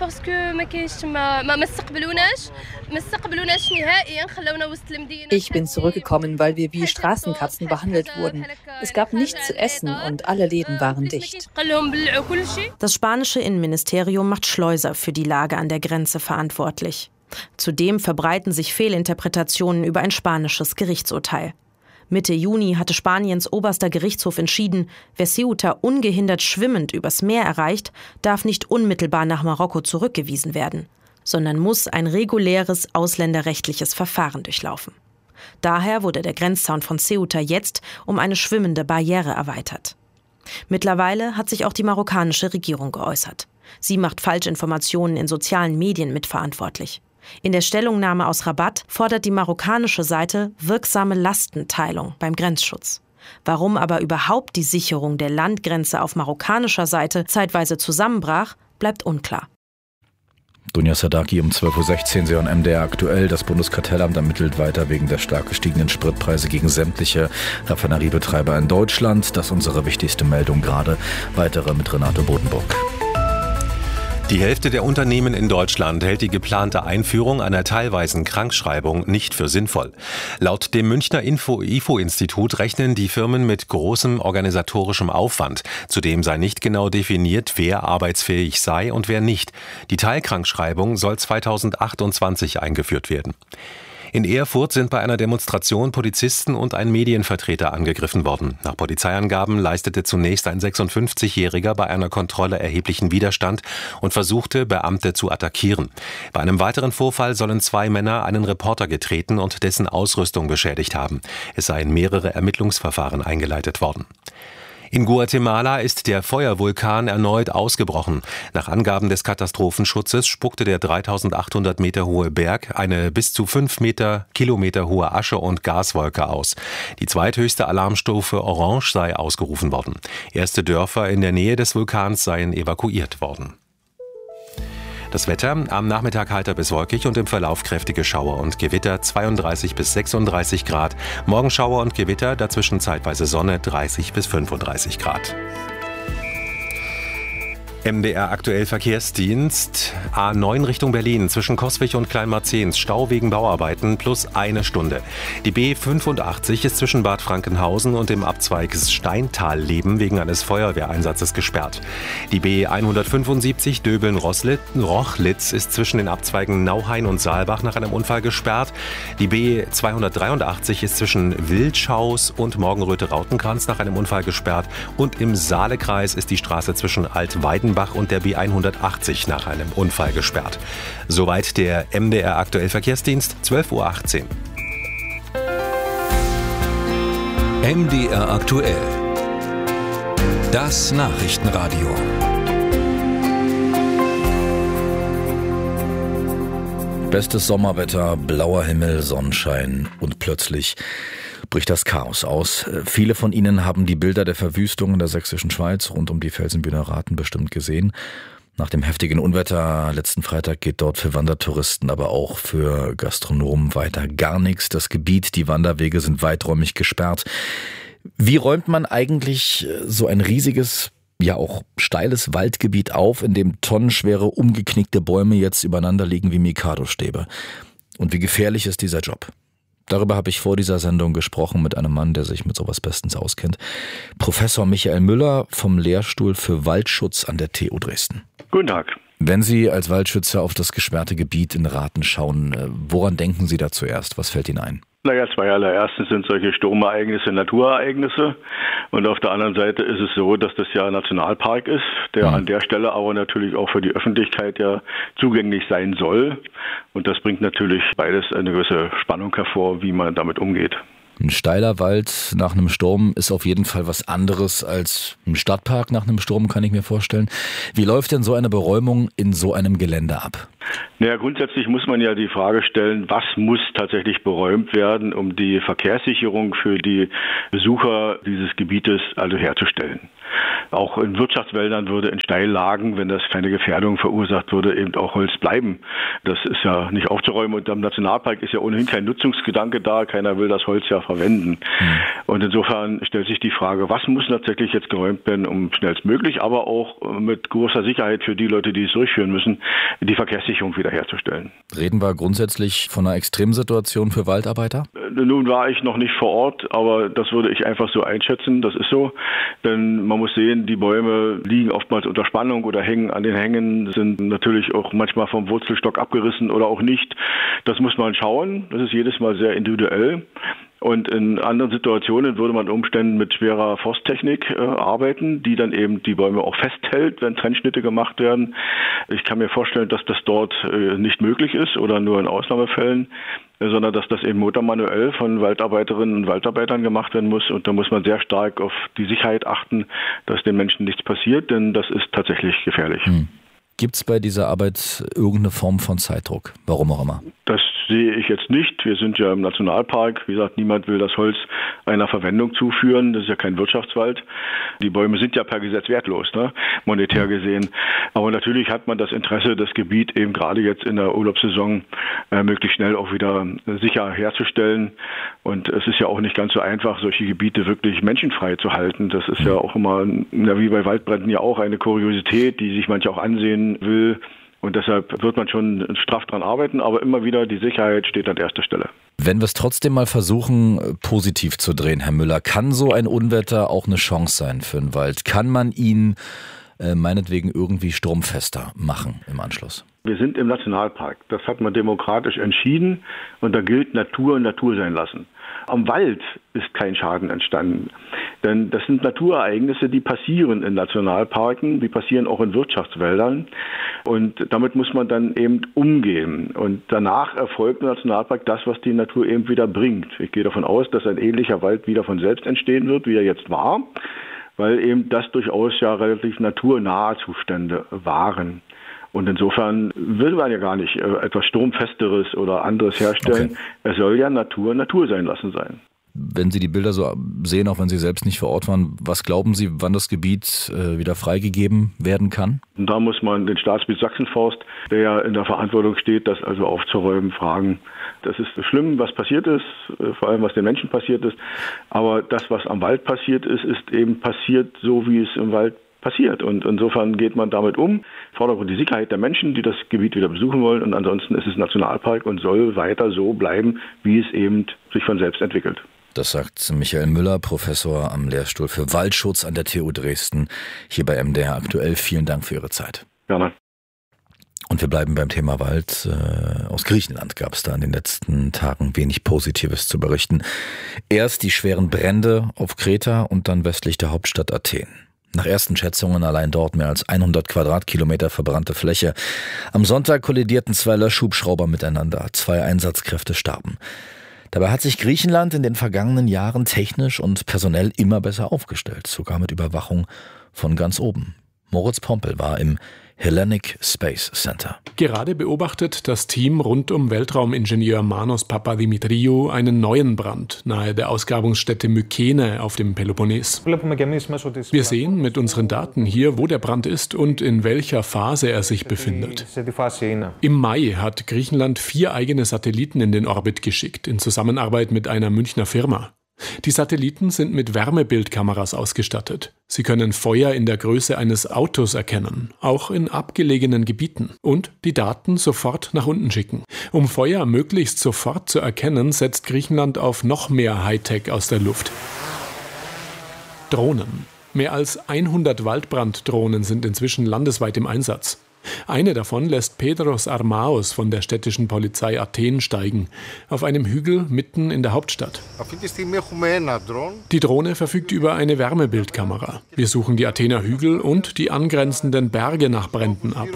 Ich bin zurückgekommen, weil wir wie Straßenkatzen behandelt wurden. Es gab nichts zu essen und alle Läden waren dicht. Das spanische Innenministerium macht Schleuser für die Lage an der Grenze verantwortlich. Zudem verbreiten sich Fehlinterpretationen über ein spanisches Gerichtsurteil. Mitte Juni hatte Spaniens oberster Gerichtshof entschieden, wer Ceuta ungehindert schwimmend übers Meer erreicht, darf nicht unmittelbar nach Marokko zurückgewiesen werden, sondern muss ein reguläres ausländerrechtliches Verfahren durchlaufen. Daher wurde der Grenzzaun von Ceuta jetzt um eine schwimmende Barriere erweitert. Mittlerweile hat sich auch die marokkanische Regierung geäußert. Sie macht Falschinformationen in sozialen Medien mitverantwortlich. In der Stellungnahme aus Rabat fordert die marokkanische Seite wirksame Lastenteilung beim Grenzschutz. Warum aber überhaupt die Sicherung der Landgrenze auf marokkanischer Seite zeitweise zusammenbrach, bleibt unklar. Dunja Sadaki um zwölf Uhr sechzehn, Sie hören M D R aktuell. Das Bundeskartellamt ermittelt weiter wegen der stark gestiegenen Spritpreise gegen sämtliche Raffineriebetreiber in Deutschland. Das ist unsere wichtigste Meldung gerade. Weitere mit Renato Bodenburg. Die Hälfte der Unternehmen in Deutschland hält die geplante Einführung einer teilweisen Krankschreibung nicht für sinnvoll. Laut dem Münchner Info I F O-Institut rechnen die Firmen mit großem organisatorischem Aufwand. Zudem sei nicht genau definiert, wer arbeitsfähig sei und wer nicht. Die Teilkrankschreibung soll zweitausendachtundzwanzig eingeführt werden. In Erfurt sind bei einer Demonstration Polizisten und ein Medienvertreter angegriffen worden. Nach Polizeiangaben leistete zunächst ein sechsundfünfzigjähriger bei einer Kontrolle erheblichen Widerstand und versuchte, Beamte zu attackieren. Bei einem weiteren Vorfall sollen zwei Männer einen Reporter getreten und dessen Ausrüstung beschädigt haben. Es seien mehrere Ermittlungsverfahren eingeleitet worden. In Guatemala ist der Feuervulkan erneut ausgebrochen. Nach Angaben des Katastrophenschutzes spuckte der dreitausendachthundert Meter hohe Berg eine bis zu fünf Meter, Kilometer hohe Asche- und Gaswolke aus. Die zweithöchste Alarmstufe Orange sei ausgerufen worden. Erste Dörfer in der Nähe des Vulkans seien evakuiert worden. Das Wetter am Nachmittag heiter bis wolkig und im Verlauf kräftige Schauer und Gewitter, zweiunddreißig bis sechsunddreißig Grad. Morgen Schauer und Gewitter, dazwischen zeitweise Sonne, dreißig bis fünfunddreißig Grad. M D R aktuell Verkehrsdienst. A neun Richtung Berlin zwischen Coswig und Kleinmarzens. Stau wegen Bauarbeiten plus eine Stunde. Die B fünfundachtzig ist zwischen Bad Frankenhausen und dem Abzweig Steintal-Leben wegen eines Feuerwehreinsatzes gesperrt. Die B hundertfünfundsiebzig Döbeln-Rochlitz ist zwischen den Abzweigen Nauhain und Saalbach nach einem Unfall gesperrt. Die B zweihundertdreiundachtzig ist zwischen Wildschaus und Morgenröte-Rautenkranz nach einem Unfall gesperrt. Und im Saalekreis ist die Straße zwischen Altweidenbach und der B hundertachtzig nach einem Unfall gesperrt. Soweit der M D R aktuell Verkehrsdienst, zwölf Uhr achtzehn. M D R aktuell. Das Nachrichtenradio. Bestes Sommerwetter, blauer Himmel, Sonnenschein und plötzlich bricht das Chaos aus. Viele von Ihnen haben die Bilder der Verwüstung in der sächsischen Schweiz rund um die Felsenbühner Raten bestimmt gesehen. Nach dem heftigen Unwetter letzten Freitag geht dort für Wandertouristen, aber auch für Gastronomen weiter gar nichts. Das Gebiet, die Wanderwege sind weiträumig gesperrt. Wie räumt man eigentlich so ein riesiges, ja auch steiles Waldgebiet auf, in dem tonnenschwere, umgeknickte Bäume jetzt übereinander liegen wie Mikado-Stäbe? Und wie gefährlich ist dieser Job? Darüber habe ich vor dieser Sendung gesprochen mit einem Mann, der sich mit sowas bestens auskennt. Professor Michael Müller vom Lehrstuhl für Waldschutz an der T U Dresden. Guten Tag. Wenn Sie als Waldschützer auf das gesperrte Gebiet in Raten schauen, woran denken Sie da zuerst? Was fällt Ihnen ein? Naja, zweierlei. Erstens sind solche Sturmereignisse Naturereignisse und auf der anderen Seite ist es so, dass das ja ein Nationalpark ist, der mhm. an der Stelle aber natürlich auch für die Öffentlichkeit ja zugänglich sein soll und das bringt natürlich beides eine gewisse Spannung hervor, wie man damit umgeht. Ein steiler Wald nach einem Sturm ist auf jeden Fall was anderes als ein Stadtpark nach einem Sturm, kann ich mir vorstellen. Wie läuft denn so eine Beräumung in so einem Gelände ab? Naja, grundsätzlich muss man ja die Frage stellen, was muss tatsächlich beräumt werden, um die Verkehrssicherung für die Besucher dieses Gebietes also herzustellen. Auch in Wirtschaftswäldern würde in Steillagen, wenn das keine Gefährdung verursacht würde, eben auch Holz bleiben. Das ist ja nicht aufzuräumen und am Nationalpark ist ja ohnehin kein Nutzungsgedanke da. Keiner will das Holz ja verwenden. Mhm. Und insofern stellt sich die Frage, was muss tatsächlich jetzt geräumt werden, um schnellstmöglich, aber auch mit großer Sicherheit für die Leute, die es durchführen müssen, die Verkehrssicherung wiederherzustellen. Reden wir grundsätzlich von einer Extremsituation für Waldarbeiter? Nun war ich noch nicht vor Ort, aber das würde ich einfach so einschätzen. Das ist so, denn man muss sehen, die Bäume liegen oftmals unter Spannung oder hängen an den Hängen, sind natürlich auch manchmal vom Wurzelstock abgerissen oder auch nicht. Das muss man schauen. Das ist jedes Mal sehr individuell. Und in anderen Situationen würde man unter Umständen mit schwerer Forsttechnik äh, arbeiten, die dann eben die Bäume auch festhält, wenn Trennschnitte gemacht werden. Ich kann mir vorstellen, dass das dort äh, nicht möglich ist oder nur in Ausnahmefällen, äh, sondern dass das eben motormanuell von Waldarbeiterinnen und Waldarbeitern gemacht werden muss. Und da muss man sehr stark auf die Sicherheit achten, dass den Menschen nichts passiert, denn das ist tatsächlich gefährlich. Hm. Gibt es bei dieser Arbeit irgendeine Form von Zeitdruck? Warum auch immer? Das sehe ich jetzt nicht. Wir sind ja im Nationalpark. Wie gesagt, niemand will das Holz einer Verwendung zuführen. Das ist ja kein Wirtschaftswald. Die Bäume sind ja per Gesetz wertlos, ne? Monetär gesehen. Aber natürlich hat man das Interesse, das Gebiet eben gerade jetzt in der Urlaubssaison äh, möglichst schnell auch wieder sicher herzustellen. Und es ist ja auch nicht ganz so einfach, solche Gebiete wirklich menschenfrei zu halten. Das ist ja auch immer, ja, wie bei Waldbränden ja auch, eine Kuriosität, die sich manche auch ansehen will. Und deshalb wird man schon straff dran arbeiten, aber immer wieder die Sicherheit steht an erster Stelle. Wenn wir es trotzdem mal versuchen, positiv zu drehen, Herr Müller, kann so ein Unwetter auch eine Chance sein für den Wald? Kann man ihn äh, meinetwegen irgendwie sturmfester machen im Anschluss? Wir sind im Nationalpark. Das hat man demokratisch entschieden und da gilt Natur Natur sein lassen. Am Wald ist kein Schaden entstanden, denn das sind Naturereignisse, die passieren in Nationalparken, die passieren auch in Wirtschaftswäldern und damit muss man dann eben umgehen. Und danach erfolgt im Nationalpark das, was die Natur eben wieder bringt. Ich gehe davon aus, dass ein ähnlicher Wald wieder von selbst entstehen wird, wie er jetzt war, weil eben das durchaus ja relativ naturnahe Zustände waren. Und insofern will man ja gar nicht äh, etwas Sturmfesteres oder anderes herstellen. Okay. Es soll ja Natur Natur sein lassen sein. Wenn Sie die Bilder so sehen, auch wenn Sie selbst nicht vor Ort waren, was glauben Sie, wann das Gebiet äh, wieder freigegeben werden kann? Und da muss man den Staatsbetrieb Sachsenforst, der ja in der Verantwortung steht, das also aufzuräumen, fragen. Das ist schlimm, was passiert ist, vor allem was den Menschen passiert ist. Aber das, was am Wald passiert ist, ist eben passiert so, wie es im Wald passiert. Und insofern geht man damit um, fordert die Sicherheit der Menschen, die das Gebiet wieder besuchen wollen. Und ansonsten ist es Nationalpark und soll weiter so bleiben, wie es eben sich von selbst entwickelt. Das sagt Michael Müller, Professor am Lehrstuhl für Waldschutz an der T U Dresden, hier bei M D R aktuell. Vielen Dank für Ihre Zeit. Gerne. Und wir bleiben beim Thema Wald. Aus Griechenland gab es da in den letzten Tagen wenig Positives zu berichten. Erst die schweren Brände auf Kreta und dann westlich der Hauptstadt Athen. Nach ersten Schätzungen allein dort mehr als hundert Quadratkilometer verbrannte Fläche. Am Sonntag kollidierten zwei Löschhubschrauber miteinander. Zwei Einsatzkräfte starben. Dabei hat sich Griechenland in den vergangenen Jahren technisch und personell immer besser aufgestellt. Sogar mit Überwachung von ganz oben. Moritz Pompel war im Hellenic Space Center. Gerade beobachtet das Team rund um Weltraumingenieur Manos Papadimitriou einen neuen Brand nahe der Ausgrabungsstätte Mykene auf dem Peloponnes. Wir sehen mit unseren Daten hier, wo der Brand ist und in welcher Phase er sich befindet. Im Mai hat Griechenland vier eigene Satelliten in den Orbit geschickt, in Zusammenarbeit mit einer Münchner Firma. Die Satelliten sind mit Wärmebildkameras ausgestattet. Sie können Feuer in der Größe eines Autos erkennen, auch in abgelegenen Gebieten, und die Daten sofort nach unten schicken. Um Feuer möglichst sofort zu erkennen, setzt Griechenland auf noch mehr Hightech aus der Luft. Drohnen. Mehr als hundert Waldbranddrohnen sind inzwischen landesweit im Einsatz. Eine davon lässt Pedros Armaos von der städtischen Polizei Athen steigen, auf einem Hügel mitten in der Hauptstadt. Die Drohne verfügt über eine Wärmebildkamera. Wir suchen die Athener Hügel und die angrenzenden Berge nach Bränden ab.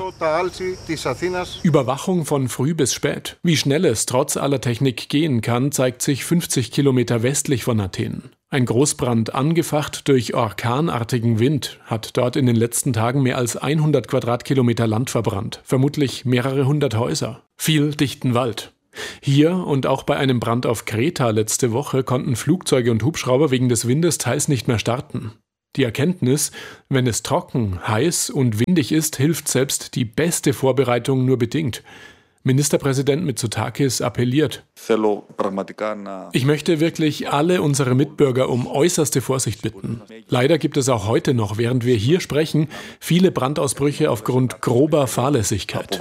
Überwachung von früh bis spät. Wie schnell es trotz aller Technik gehen kann, zeigt sich fünfzig Kilometer westlich von Athen. Ein Großbrand, angefacht durch orkanartigen Wind, hat dort in den letzten Tagen mehr als hundert Quadratkilometer Land verbrannt, vermutlich mehrere hundert Häuser, viel dichten Wald. Hier und auch bei einem Brand auf Kreta letzte Woche konnten Flugzeuge und Hubschrauber wegen des Windes teils nicht mehr starten. Die Erkenntnis, wenn es trocken, heiß und windig ist, hilft selbst die beste Vorbereitung nur bedingt. Ministerpräsident Mitsotakis appelliert: Ich möchte wirklich alle unsere Mitbürger um äußerste Vorsicht bitten. Leider gibt es auch heute noch, während wir hier sprechen, viele Brandausbrüche aufgrund grober Fahrlässigkeit.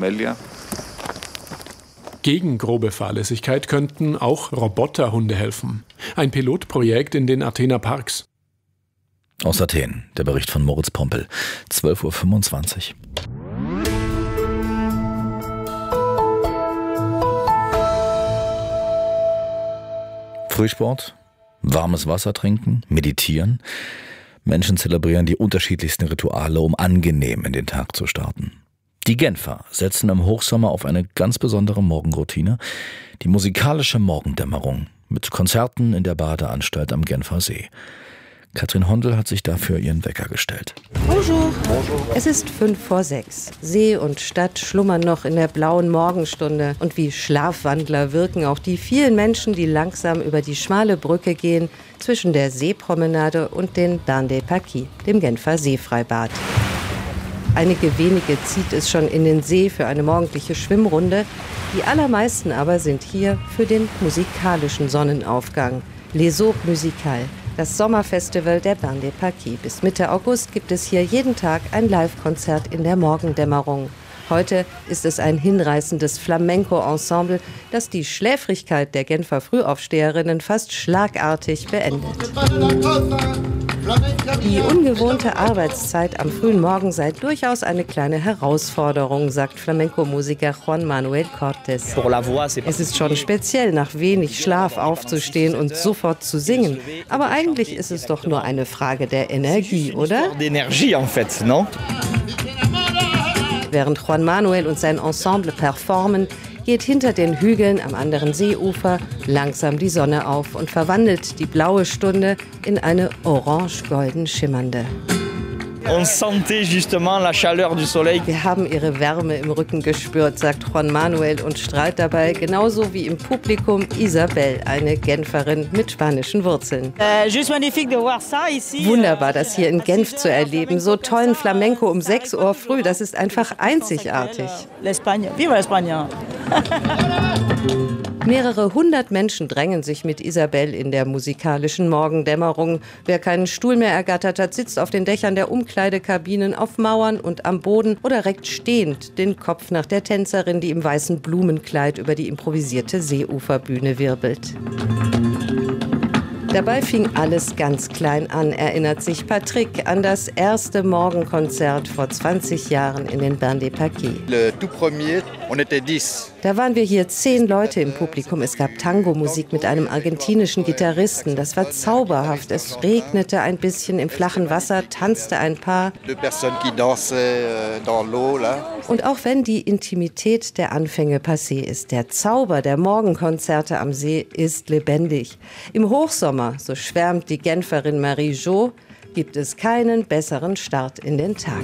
Gegen grobe Fahrlässigkeit könnten auch Roboterhunde helfen. Ein Pilotprojekt in den Athener Parks. Aus Athen, der Bericht von Moritz Pompel, zwölf Uhr fünfundzwanzig. Frühsport, warmes Wasser trinken, meditieren. Menschen zelebrieren die unterschiedlichsten Rituale, um angenehm in den Tag zu starten. Die Genfer setzen im Hochsommer auf eine ganz besondere Morgenroutine, die musikalische Morgendämmerung mit Konzerten in der Badeanstalt am Genfer See. Katrin Hondel hat sich dafür ihren Wecker gestellt. Bonjour. Es ist fünf vor sechs. See und Stadt schlummern noch in der blauen Morgenstunde. Und wie Schlafwandler wirken auch die vielen Menschen, die langsam über die schmale Brücke gehen zwischen der Seepromenade und den Bains des Paquis, dem Genfer Seefreibad. Einige wenige zieht es schon in den See für eine morgendliche Schwimmrunde. Die allermeisten aber sind hier für den musikalischen Sonnenaufgang. Les Eaux Musicales, das Sommerfestival der Bains des Paquis. Bis Mitte August gibt es hier jeden Tag ein Live-Konzert in der Morgendämmerung. Heute ist es ein hinreißendes Flamenco-Ensemble, das die Schläfrigkeit der Genfer Frühaufsteherinnen fast schlagartig beendet. Die ungewohnte Arbeitszeit am frühen Morgen sei durchaus eine kleine Herausforderung, sagt Flamenco-Musiker Juan Manuel Cortés. Es ist schon speziell, nach wenig Schlaf aufzustehen und sofort zu singen. Aber eigentlich ist es doch nur eine Frage der Energie, oder? Während Juan Manuel und sein Ensemble performen, geht hinter den Hügeln am anderen Seeufer langsam die Sonne auf und verwandelt die blaue Stunde in eine orange-golden schimmernde. Wir haben ihre Wärme im Rücken gespürt, sagt Juan Manuel und strahlt dabei genauso wie im Publikum Isabel, eine Genferin mit spanischen Wurzeln. Wunderbar, das hier in Genf zu erleben. So tollen Flamenco um sechs Uhr früh, das ist einfach einzigartig. Mehrere hundert Menschen drängen sich mit Isabel in der musikalischen Morgendämmerung. Wer keinen Stuhl mehr ergattert hat, sitzt auf den Dächern der Umkleidekabinen, auf Mauern und am Boden oder reckt stehend den Kopf nach der Tänzerin, die im weißen Blumenkleid über die improvisierte Seeuferbühne wirbelt. Dabei fing alles ganz klein an, erinnert sich Patrick an das erste Morgenkonzert vor zwanzig Jahren in den Bains des Paquis. Da waren wir hier zehn Leute im Publikum. Es gab Tango-Musik mit einem argentinischen Gitarristen. Das war zauberhaft. Es regnete ein bisschen im flachen Wasser, tanzte ein Paar. Und auch wenn die Intimität der Anfänge passé ist, der Zauber der Morgenkonzerte am See ist lebendig. Im Hochsommer, so schwärmt die Genferin Marie Jo, gibt es keinen besseren Start in den Tag.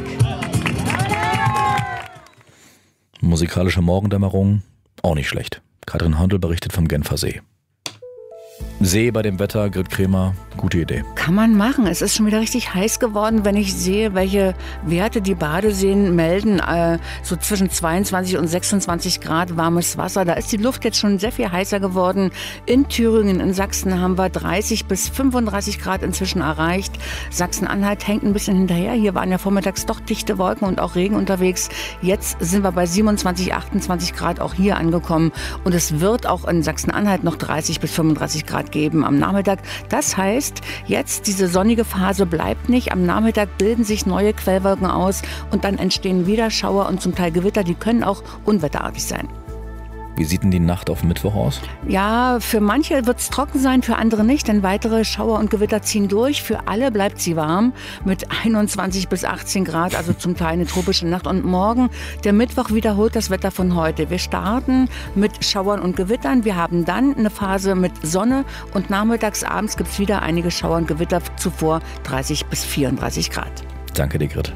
Musikalische Morgendämmerung, auch nicht schlecht. Katrin Hondel berichtet vom Genfer See. See bei dem Wetter, Grit Kremer, gute Idee. Kann man machen. Es ist schon wieder richtig heiß geworden, wenn ich sehe, welche Werte die Badeseen melden. Äh, so zwischen zweiundzwanzig und sechsundzwanzig Grad warmes Wasser. Da ist die Luft jetzt schon sehr viel heißer geworden. In Thüringen, in Sachsen haben wir dreißig bis fünfunddreißig Grad inzwischen erreicht. Sachsen-Anhalt hängt ein bisschen hinterher. Hier waren ja vormittags doch dichte Wolken und auch Regen unterwegs. Jetzt sind wir bei siebenundzwanzig, achtundzwanzig Grad auch hier angekommen. Und es wird auch in Sachsen-Anhalt noch dreißig bis fünfunddreißig Grad geben am Nachmittag. Das heißt, jetzt diese sonnige Phase bleibt nicht. Am Nachmittag bilden sich neue Quellwolken aus und dann entstehen wieder Schauer und zum Teil Gewitter. Die können auch unwetterartig sein. Wie sieht denn die Nacht auf Mittwoch aus? Ja, für manche wird es trocken sein, für andere nicht, denn weitere Schauer und Gewitter ziehen durch. Für alle bleibt sie warm mit einundzwanzig bis achtzehn Grad, also zum Teil eine tropische Nacht. Und morgen, der Mittwoch, wiederholt das Wetter von heute. Wir starten mit Schauern und Gewittern. Wir haben dann eine Phase mit Sonne und nachmittags, abends gibt es wieder einige Schauer und Gewitter, zuvor dreißig bis vierunddreißig Grad. Danke dir, Grit.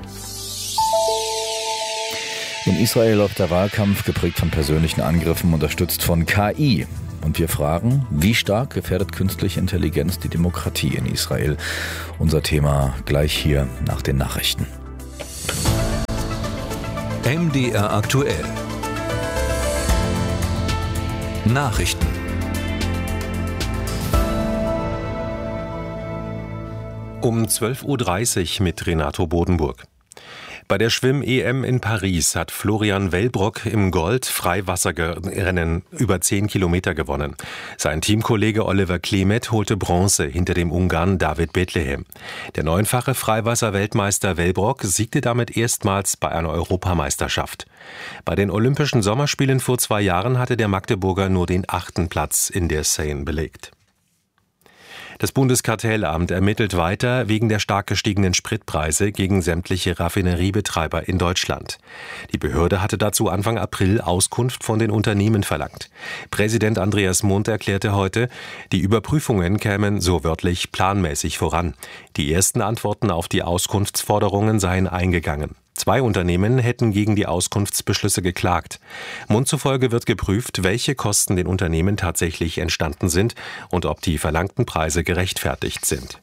In Israel läuft der Wahlkampf, geprägt von persönlichen Angriffen, unterstützt von K I. Und wir fragen, wie stark gefährdet künstliche Intelligenz die Demokratie in Israel? Unser Thema gleich hier nach den Nachrichten. M D R aktuell. Nachrichten. Um zwölf Uhr dreißig mit Renato Bodenburg. Bei der Schwimm-E M in Paris hat Florian Wellbrock im Gold-Freiwasserrennen über zehn Kilometer gewonnen. Sein Teamkollege Oliver Klemet holte Bronze hinter dem Ungarn David Bethlehem. Der neunfache Freiwasser-Weltmeister Wellbrock siegte damit erstmals bei einer Europameisterschaft. Bei den Olympischen Sommerspielen vor zwei Jahren hatte der Magdeburger nur den achten Platz in der Seine belegt. Das Bundeskartellamt ermittelt weiter wegen der stark gestiegenen Spritpreise gegen sämtliche Raffineriebetreiber in Deutschland. Die Behörde hatte dazu Anfang April Auskunft von den Unternehmen verlangt. Präsident Andreas Mund erklärte heute, die Überprüfungen kämen so wörtlich planmäßig voran. Die ersten Antworten auf die Auskunftsforderungen seien eingegangen. Zwei Unternehmen hätten gegen die Auskunftsbeschlüsse geklagt. Mund zufolge wird geprüft, welche Kosten den Unternehmen tatsächlich entstanden sind und ob die verlangten Preise gerechtfertigt sind.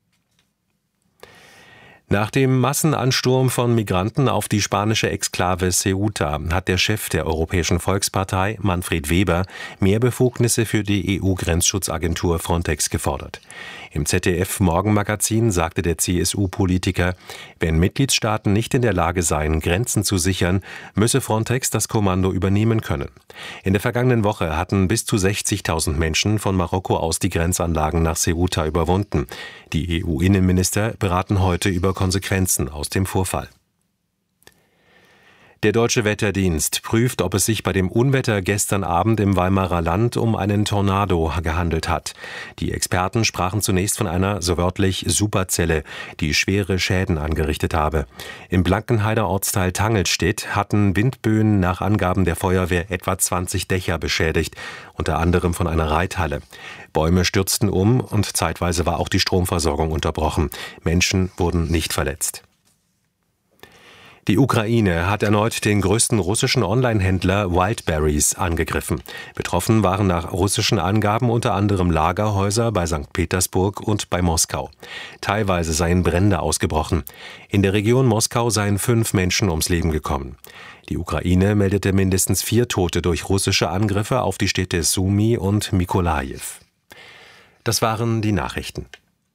Nach dem Massenansturm von Migranten auf die spanische Exklave Ceuta hat der Chef der Europäischen Volkspartei, Manfred Weber, mehr Befugnisse für die E U-Grenzschutzagentur Frontex gefordert. Im Z D F-Morgenmagazin sagte der C S U-Politiker, wenn Mitgliedstaaten nicht in der Lage seien, Grenzen zu sichern, müsse Frontex das Kommando übernehmen können. In der vergangenen Woche hatten bis zu sechzigtausend Menschen von Marokko aus die Grenzanlagen nach Ceuta überwunden. Die E U-Innenminister beraten heute über Konsequenzen aus dem Vorfall. Der Deutsche Wetterdienst prüft, ob es sich bei dem Unwetter gestern Abend im Weimarer Land um einen Tornado gehandelt hat. Die Experten sprachen zunächst von einer, so wörtlich, Superzelle, die schwere Schäden angerichtet habe. Im Blankenheider Ortsteil Tangelstedt hatten Windböen nach Angaben der Feuerwehr etwa zwanzig Dächer beschädigt, unter anderem von einer Reithalle. Bäume stürzten um und zeitweise war auch die Stromversorgung unterbrochen. Menschen wurden nicht verletzt. Die Ukraine hat erneut den größten russischen Online-Händler Wildberries angegriffen. Betroffen waren nach russischen Angaben unter anderem Lagerhäuser bei Sankt Petersburg und bei Moskau. Teilweise seien Brände ausgebrochen. In der Region Moskau seien fünf Menschen ums Leben gekommen. Die Ukraine meldete mindestens vier Tote durch russische Angriffe auf die Städte Sumy und Mykolajiw. Das waren die Nachrichten.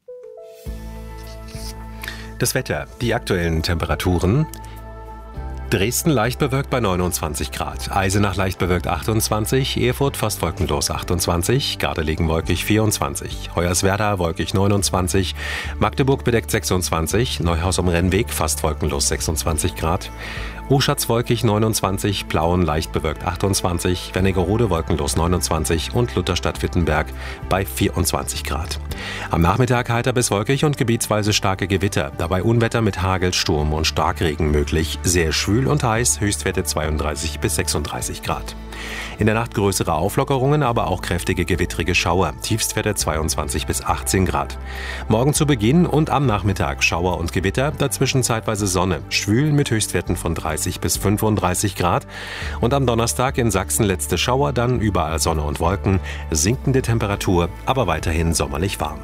Das Wetter, die aktuellen Temperaturen. Dresden leicht bewölkt bei neunundzwanzig Grad, Eisenach leicht bewölkt achtundzwanzig, Erfurt fast wolkenlos achtundzwanzig, Gardelegen wolkig vierundzwanzig, Hoyerswerda wolkig neunundzwanzig, Magdeburg bedeckt sechsundzwanzig, Neuhaus am Rennweg fast wolkenlos sechsundzwanzig Grad, Oschatz wolkig neunundzwanzig, Plauen leicht bewölkt achtundzwanzig, Wernigerode wolkenlos neunundzwanzig und Lutherstadt-Wittenberg bei vierundzwanzig Grad. Am Nachmittag heiter bis wolkig und gebietsweise starke Gewitter, dabei Unwetter mit Hagel, Sturm und Starkregen möglich, sehr schwül und heiß, Höchstwerte zweiunddreißig bis sechsunddreißig Grad. In der Nacht größere Auflockerungen, aber auch kräftige gewittrige Schauer, Tiefstwerte zweiundzwanzig bis achtzehn Grad. Morgen zu Beginn und am Nachmittag Schauer und Gewitter, dazwischen zeitweise Sonne, schwül mit Höchstwerten von dreißig bis fünfunddreißig Grad. Und am Donnerstag in Sachsen letzte Schauer, dann überall Sonne und Wolken, sinkende Temperatur, aber weiterhin sommerlich warm.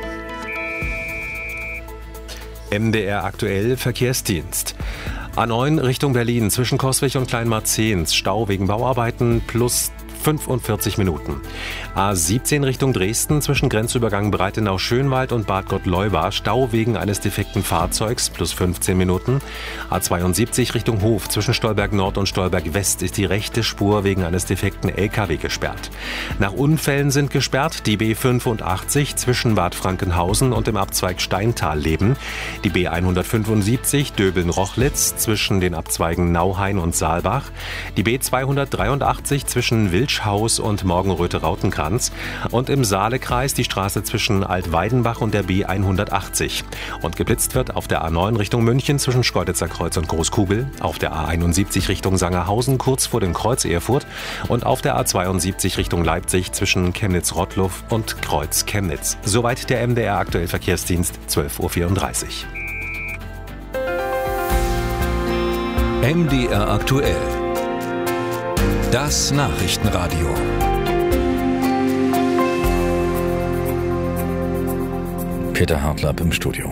M D R aktuell Verkehrsdienst. A neun Richtung Berlin zwischen Coswig und Kleinmarzehns. Stau wegen Bauarbeiten plus fünfundvierzig Minuten. A siebzehn Richtung Dresden zwischen Grenzübergang Breitenau-Schönwald und Bad Gott-Leuba Stau wegen eines defekten Fahrzeugs plus fünfzehn Minuten. A zweiundsiebzig Richtung Hof zwischen Stolberg Nord und Stolberg West ist die rechte Spur wegen eines defekten L K W gesperrt. Nach Unfällen sind gesperrt die B fünfundachtzig zwischen Bad Frankenhausen und dem Abzweig Steintal-Leben, die B hundertfünfundsiebzig Döbeln-Rochlitz zwischen den Abzweigen Nauhain und Saalbach, die B zweihundertdreiundachtzig zwischen Wilschhaus und Morgenröte-Rautenkranz und im Saalekreis die Straße zwischen Altweidenbach und der B hundertachtzig. Und geblitzt wird auf der A neun Richtung München zwischen Schkeuditzer Kreuz und Großkugel, auf der A einundsiebzig Richtung Sangerhausen kurz vor dem Kreuz Erfurt und auf der A zweiundsiebzig Richtung Leipzig zwischen Chemnitz-Rottluff und Kreuz Chemnitz. Soweit der M D R Aktuell Verkehrsdienst, zwölf Uhr vierunddreißig. M D R Aktuell. Das Nachrichtenradio. Peter Hartlapp im Studio.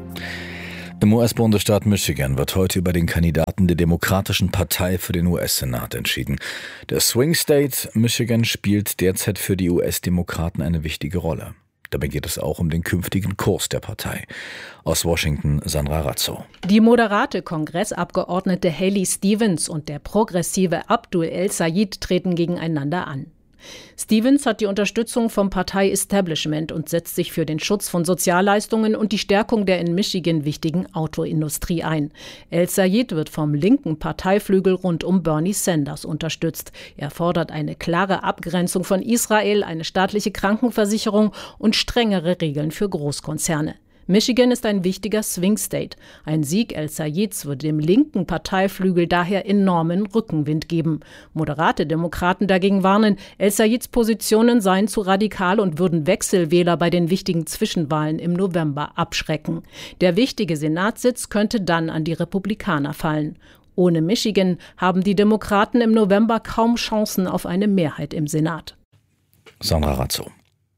Im U S-Bundesstaat Michigan wird heute über den Kandidaten der Demokratischen Partei für den U S-Senat entschieden. Der Swing State Michigan spielt derzeit für die U S-Demokraten eine wichtige Rolle. Dabei geht es auch um den künftigen Kurs der Partei. Aus Washington, Sandra Razzo. Die moderate Kongressabgeordnete Haley Stevens und der progressive Abdul El-Sayed treten gegeneinander an. Stevens hat die Unterstützung vom Partei-Establishment und setzt sich für den Schutz von Sozialleistungen und die Stärkung der in Michigan wichtigen Autoindustrie ein. El-Sayed wird vom linken Parteiflügel rund um Bernie Sanders unterstützt. Er fordert eine klare Abgrenzung von Israel, eine staatliche Krankenversicherung und strengere Regeln für Großkonzerne. Michigan ist ein wichtiger Swing State. Ein Sieg El-Sayeds würde dem linken Parteiflügel daher enormen Rückenwind geben. Moderate Demokraten dagegen warnen, El-Sayeds Positionen seien zu radikal und würden Wechselwähler bei den wichtigen Zwischenwahlen im November abschrecken. Der wichtige Senatssitz könnte dann an die Republikaner fallen. Ohne Michigan haben die Demokraten im November kaum Chancen auf eine Mehrheit im Senat. Sandra Razzo.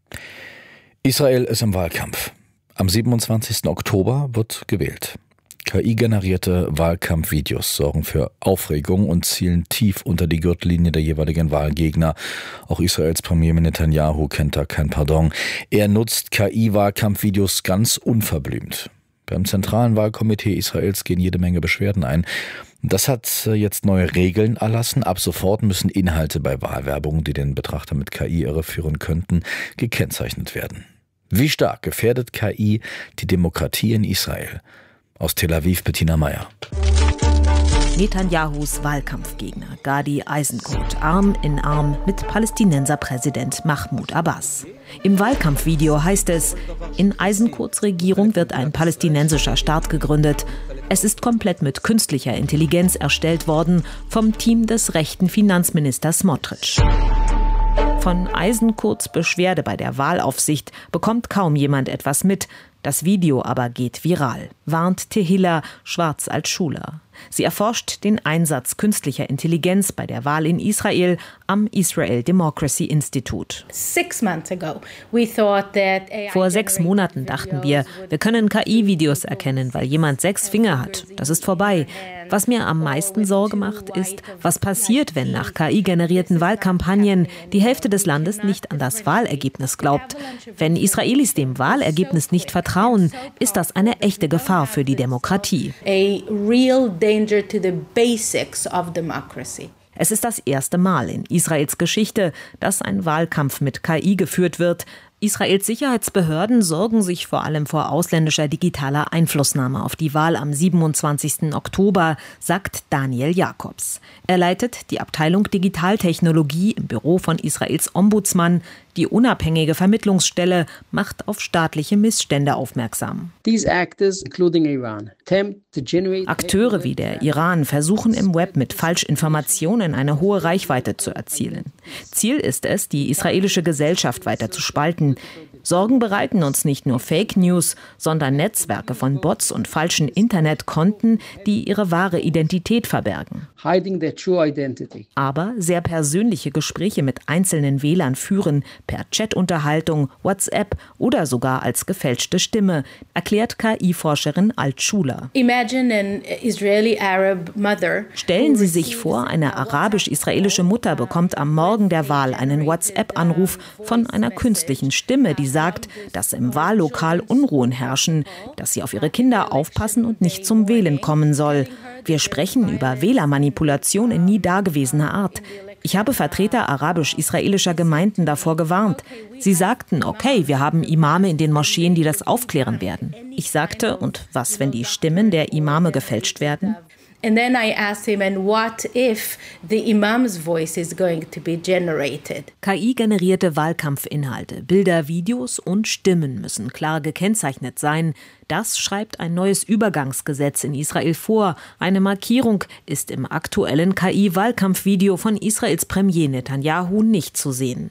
Israel ist im Wahlkampf. Am siebenundzwanzigsten Oktober wird gewählt. K I-generierte Wahlkampfvideos sorgen für Aufregung und zielen tief unter die Gürtellinie der jeweiligen Wahlgegner. Auch Israels Premierminister Netanyahu kennt da kein Pardon. Er nutzt K I-Wahlkampfvideos ganz unverblümt. Beim Zentralen Wahlkomitee Israels gehen jede Menge Beschwerden ein. Das hat jetzt neue Regeln erlassen. Ab sofort müssen Inhalte bei Wahlwerbung, die den Betrachter mit K I irreführen könnten, gekennzeichnet werden. Wie stark gefährdet K I die Demokratie in Israel? Aus Tel Aviv Bettina Meyer. Netanyahus Wahlkampfgegner Gadi Eisenkot Arm in Arm mit Palästinenserpräsident Mahmoud Abbas. Im Wahlkampfvideo heißt es, in Eisenkots Regierung wird ein palästinensischer Staat gegründet. Es ist komplett mit künstlicher Intelligenz erstellt worden vom Team des rechten Finanzministers Smotrich. Von Eisenkots Beschwerde bei der Wahlaufsicht bekommt kaum jemand etwas mit. Das Video aber geht viral, warnt Tehila Schwarz als Schuler. Sie erforscht den Einsatz künstlicher Intelligenz bei der Wahl in Israel am Israel Democracy Institute. Vor sechs Monaten dachten wir, wir können K I-Videos erkennen, weil jemand sechs Finger hat. Das ist vorbei. Was mir am meisten Sorge macht, ist, was passiert, wenn nach K I-generierten Wahlkampagnen die Hälfte des Landes nicht an das Wahlergebnis glaubt. Wenn Israelis dem Wahlergebnis nicht vertrauen, ist das eine echte Gefahr für die Demokratie. Es ist das erste Mal in Israels Geschichte, dass ein Wahlkampf mit K I geführt wird. Israels Sicherheitsbehörden sorgen sich vor allem vor ausländischer digitaler Einflussnahme auf die Wahl am siebenundzwanzigsten Oktober, sagt Daniel Jakobs. Er leitet die Abteilung Digitaltechnologie im Büro von Israels Ombudsmann. Die unabhängige Vermittlungsstelle macht auf staatliche Missstände aufmerksam. Akteure wie der Iran versuchen im Web mit Falschinformationen eine hohe Reichweite zu erzielen. Ziel ist es, die israelische Gesellschaft weiter zu spalten. Sorgen bereiten uns nicht nur Fake News, sondern Netzwerke von Bots und falschen Internetkonten, die ihre wahre Identität verbergen. Aber sehr persönliche Gespräche mit einzelnen Wählern führen, per Chatunterhaltung, WhatsApp oder sogar als gefälschte Stimme, erklärt K I-Forscherin Altschuler. Stellen Sie sich vor, eine arabisch-israelische Mutter bekommt am Morgen der Wahl einen WhatsApp-Anruf von einer künstlichen Stimme, die sagt, dass im Wahllokal Unruhen herrschen, dass sie auf ihre Kinder aufpassen und nicht zum Wählen kommen soll. Wir sprechen über Wählermanipulation in nie dagewesener Art. Ich habe Vertreter arabisch-israelischer Gemeinden davor gewarnt. Sie sagten, okay, wir haben Imame in den Moscheen, die das aufklären werden. Ich sagte, und was, wenn die Stimmen der Imame gefälscht werden? And then I asked him, and what if the imam's voice is going to be generated? K I-generierte Wahlkampfinhalte, Bilder, Videos und Stimmen müssen klar gekennzeichnet sein. Das schreibt ein neues Übergangsgesetz in Israel vor. Eine Markierung ist im aktuellen K I-Wahlkampfvideo von Israels Premier Netanyahu nicht zu sehen.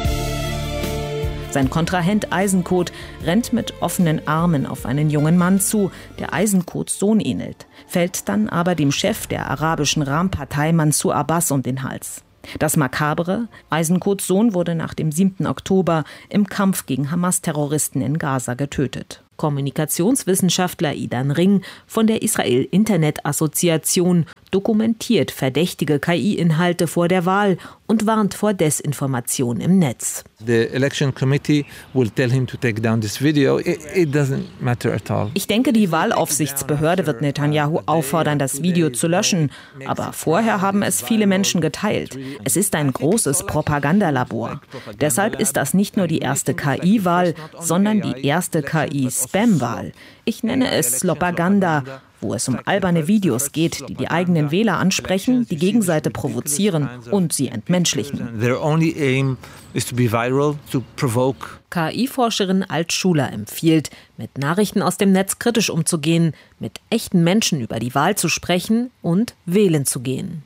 Sein Kontrahent Eisenkot rennt mit offenen Armen auf einen jungen Mann zu, der Eisenkots Sohn ähnelt, fällt dann aber dem Chef der arabischen Ram-Partei Mansur Abbas um den Hals. Das Makabere: Eisenkots Sohn wurde nach dem siebten Oktober im Kampf gegen Hamas-Terroristen in Gaza getötet. Kommunikationswissenschaftler Idan Ring von der Israel-Internet-Assoziation dokumentiert verdächtige K I-Inhalte vor der Wahl und warnt vor Desinformation im Netz. The election committee will tell him to take down this video. It, it doesn't matter at all. Ich denke, die Wahlaufsichtsbehörde wird Netanyahu auffordern, das Video zu löschen. Aber vorher haben es viele Menschen geteilt. Es ist ein großes Propagandalabor. Deshalb ist das nicht nur die erste K I-Wahl, sondern die erste K I-Spam-Wahl. Ich nenne es Slopaganda, wo es um alberne Videos geht, die die eigenen Wähler ansprechen, die Gegenseite provozieren und sie entmenschlichen. Their only aim is to be viral, to provoke. K I-Forscherin Altschuler empfiehlt, mit Nachrichten aus dem Netz kritisch umzugehen, mit echten Menschen über die Wahl zu sprechen und wählen zu gehen.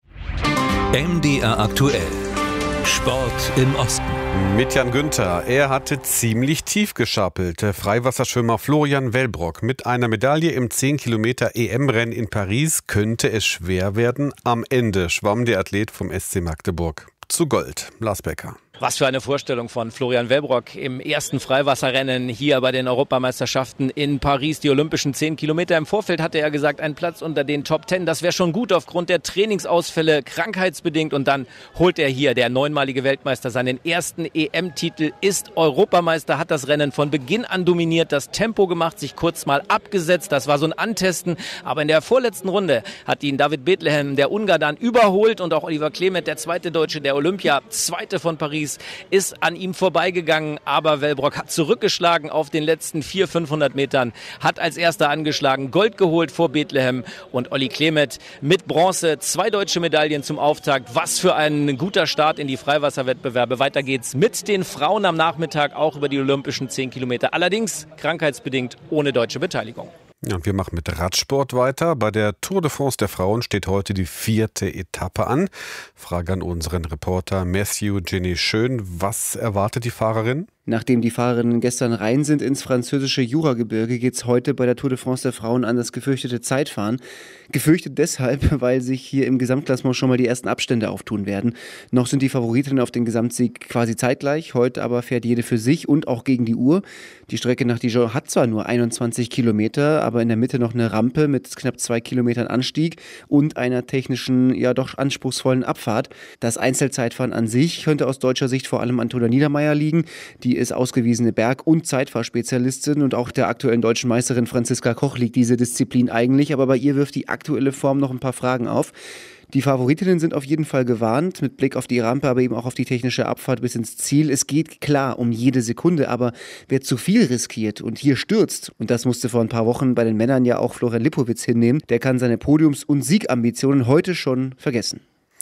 M D R aktuell. Sport im Osten. Mit Jan Günther. Er hatte ziemlich tief geschapelt. Der Freiwasserschwimmer Florian Wellbrock mit einer Medaille im zehn Kilometer E M-Rennen in Paris könnte es schwer werden. Am Ende schwamm der Athlet vom S C Magdeburg zu Gold. Lars Becker. Was für eine Vorstellung von Florian Wellbrock im ersten Freiwasserrennen hier bei den Europameisterschaften in Paris, die olympischen zehn Kilometer. Im Vorfeld hatte er gesagt, ein Platz unter den Top Ten, das wäre schon gut aufgrund der Trainingsausfälle, krankheitsbedingt. Und dann holt er hier, der neunmalige Weltmeister, seinen ersten E M-Titel, ist Europameister, hat das Rennen von Beginn an dominiert, das Tempo gemacht, sich kurz mal abgesetzt. Das war so ein Antesten. Aber in der vorletzten Runde hat ihn David Bethlehem, der Ungar, dann überholt. Und auch Oliver Klemet, der zweite Deutsche der Olympia, zweite von Paris, ist an ihm vorbeigegangen, aber Wellbrock hat zurückgeschlagen auf den letzten vierhundert, fünfhundert Metern, hat als erster angeschlagen, Gold geholt vor Bethlehem und Olli Klemet mit Bronze, zwei deutsche Medaillen zum Auftakt. Was für ein guter Start in die Freiwasserwettbewerbe. Weiter geht's mit den Frauen am Nachmittag, auch über die olympischen zehn Kilometer, allerdings krankheitsbedingt ohne deutsche Beteiligung. Ja, und wir machen mit Radsport weiter. Bei der Tour de France der Frauen steht heute die vierte Etappe an. Frage an unseren Reporter Matthew Jenny Schön. Was erwartet die Fahrerin? Nachdem die Fahrerinnen gestern rein sind ins französische Juragebirge, geht es heute bei der Tour de France der Frauen an das gefürchtete Zeitfahren. Gefürchtet deshalb, weil sich hier im Gesamtklassement schon mal die ersten Abstände auftun werden. Noch sind die Favoritinnen auf den Gesamtsieg quasi zeitgleich. Heute aber fährt jede für sich und auch gegen die Uhr. Die Strecke nach Dijon hat zwar nur einundzwanzig Kilometer, aber in der Mitte noch eine Rampe mit knapp zwei Kilometern Anstieg und einer technischen, ja doch anspruchsvollen Abfahrt. Das Einzelzeitfahren an sich könnte aus deutscher Sicht vor allem an Toda Niedermeyer liegen. Die ist ausgewiesene Berg- und Zeitfahrspezialistin und auch der aktuellen deutschen Meisterin Franziska Koch liegt diese Disziplin eigentlich, aber bei ihr wirft die aktuelle Form noch ein paar Fragen auf. Die Favoritinnen sind auf jeden Fall gewarnt, mit Blick auf die Rampe, aber eben auch auf die technische Abfahrt bis ins Ziel. Es geht klar um jede Sekunde, aber wer zu viel riskiert und hier stürzt, und das musste vor ein paar Wochen bei den Männern ja auch Florian Lipowitz hinnehmen, der kann seine Podiums- und Siegambitionen heute schon vergessen.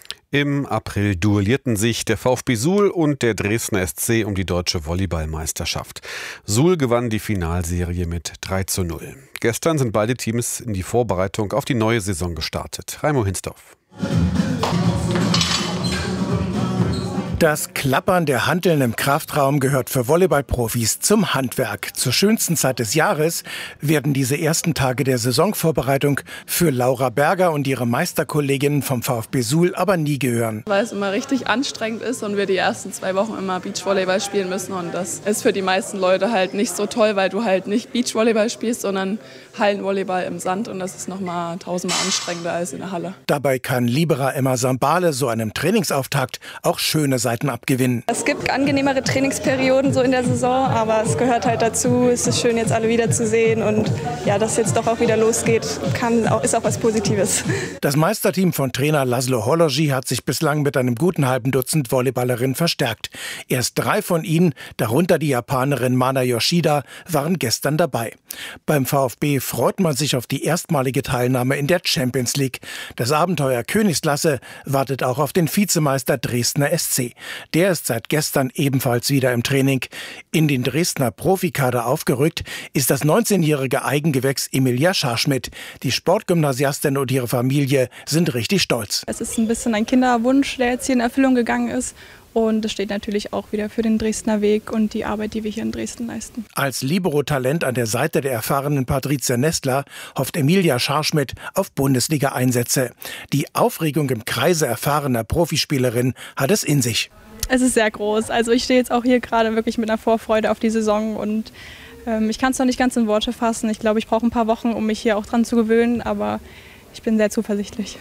Im April duellierten sich der VfB Suhl und der Dresdner S C um die deutsche Volleyballmeisterschaft. Suhl gewann die Finalserie mit drei zu null. Gestern sind beide Teams in die Vorbereitung auf die neue Saison gestartet. Raimo Hinsdorf. Das Klappern der Hanteln im Kraftraum gehört für Volleyballprofis zum Handwerk. Zur schönsten Zeit des Jahres werden diese ersten Tage der Saisonvorbereitung für Laura Berger und ihre Meisterkolleginnen vom VfB Suhl aber nie gehören. Weil es immer richtig anstrengend ist und wir die ersten zwei Wochen immer Beachvolleyball spielen müssen. Und das ist für die meisten Leute halt nicht so toll, weil du halt nicht Beachvolleyball spielst, sondern Hallenvolleyball im Sand. Und das ist nochmal tausendmal anstrengender als in der Halle. Dabei kann Libera Emma Sambale so einem Trainingsauftakt auch schöne Seiten abgewinnen. Es gibt angenehmere Trainingsperioden so in der Saison, aber es gehört halt dazu. Es ist schön, jetzt alle wiederzusehen und ja, dass jetzt doch auch wieder losgeht, kann auch, ist auch was Positives. Das Meisterteam von Trainer Laszlo Hology hat sich bislang mit einem guten halben Dutzend Volleyballerinnen verstärkt. Erst drei von ihnen, darunter die Japanerin Mana Yoshida, waren gestern dabei. Beim VfB freut man sich auf die erstmalige Teilnahme in der Champions League. Das Abenteuer Königsklasse wartet auch auf den Vizemeister Dresdner S C. Der ist seit gestern ebenfalls wieder im Training. In den Dresdner Profikader aufgerückt ist das neunzehnjährige Eigengewächs Emilia Scharschmidt. Die Sportgymnasiastin und ihre Familie sind richtig stolz. Es ist ein bisschen ein Kinderwunsch, der jetzt hier in Erfüllung gegangen ist. Und das steht natürlich auch wieder für den Dresdner Weg und die Arbeit, die wir hier in Dresden leisten. Als Libero-Talent an der Seite der erfahrenen Patricia Nestler hofft Emilia Scharschmidt auf Bundesliga-Einsätze. Die Aufregung im Kreise erfahrener Profispielerinnen hat es in sich. Es ist sehr groß. Also ich stehe jetzt auch hier gerade wirklich mit einer Vorfreude auf die Saison und ähm, ich kann es noch nicht ganz in Worte fassen. Ich glaube, ich brauche ein paar Wochen, um mich hier auch dran zu gewöhnen, aber ich bin sehr zuversichtlich.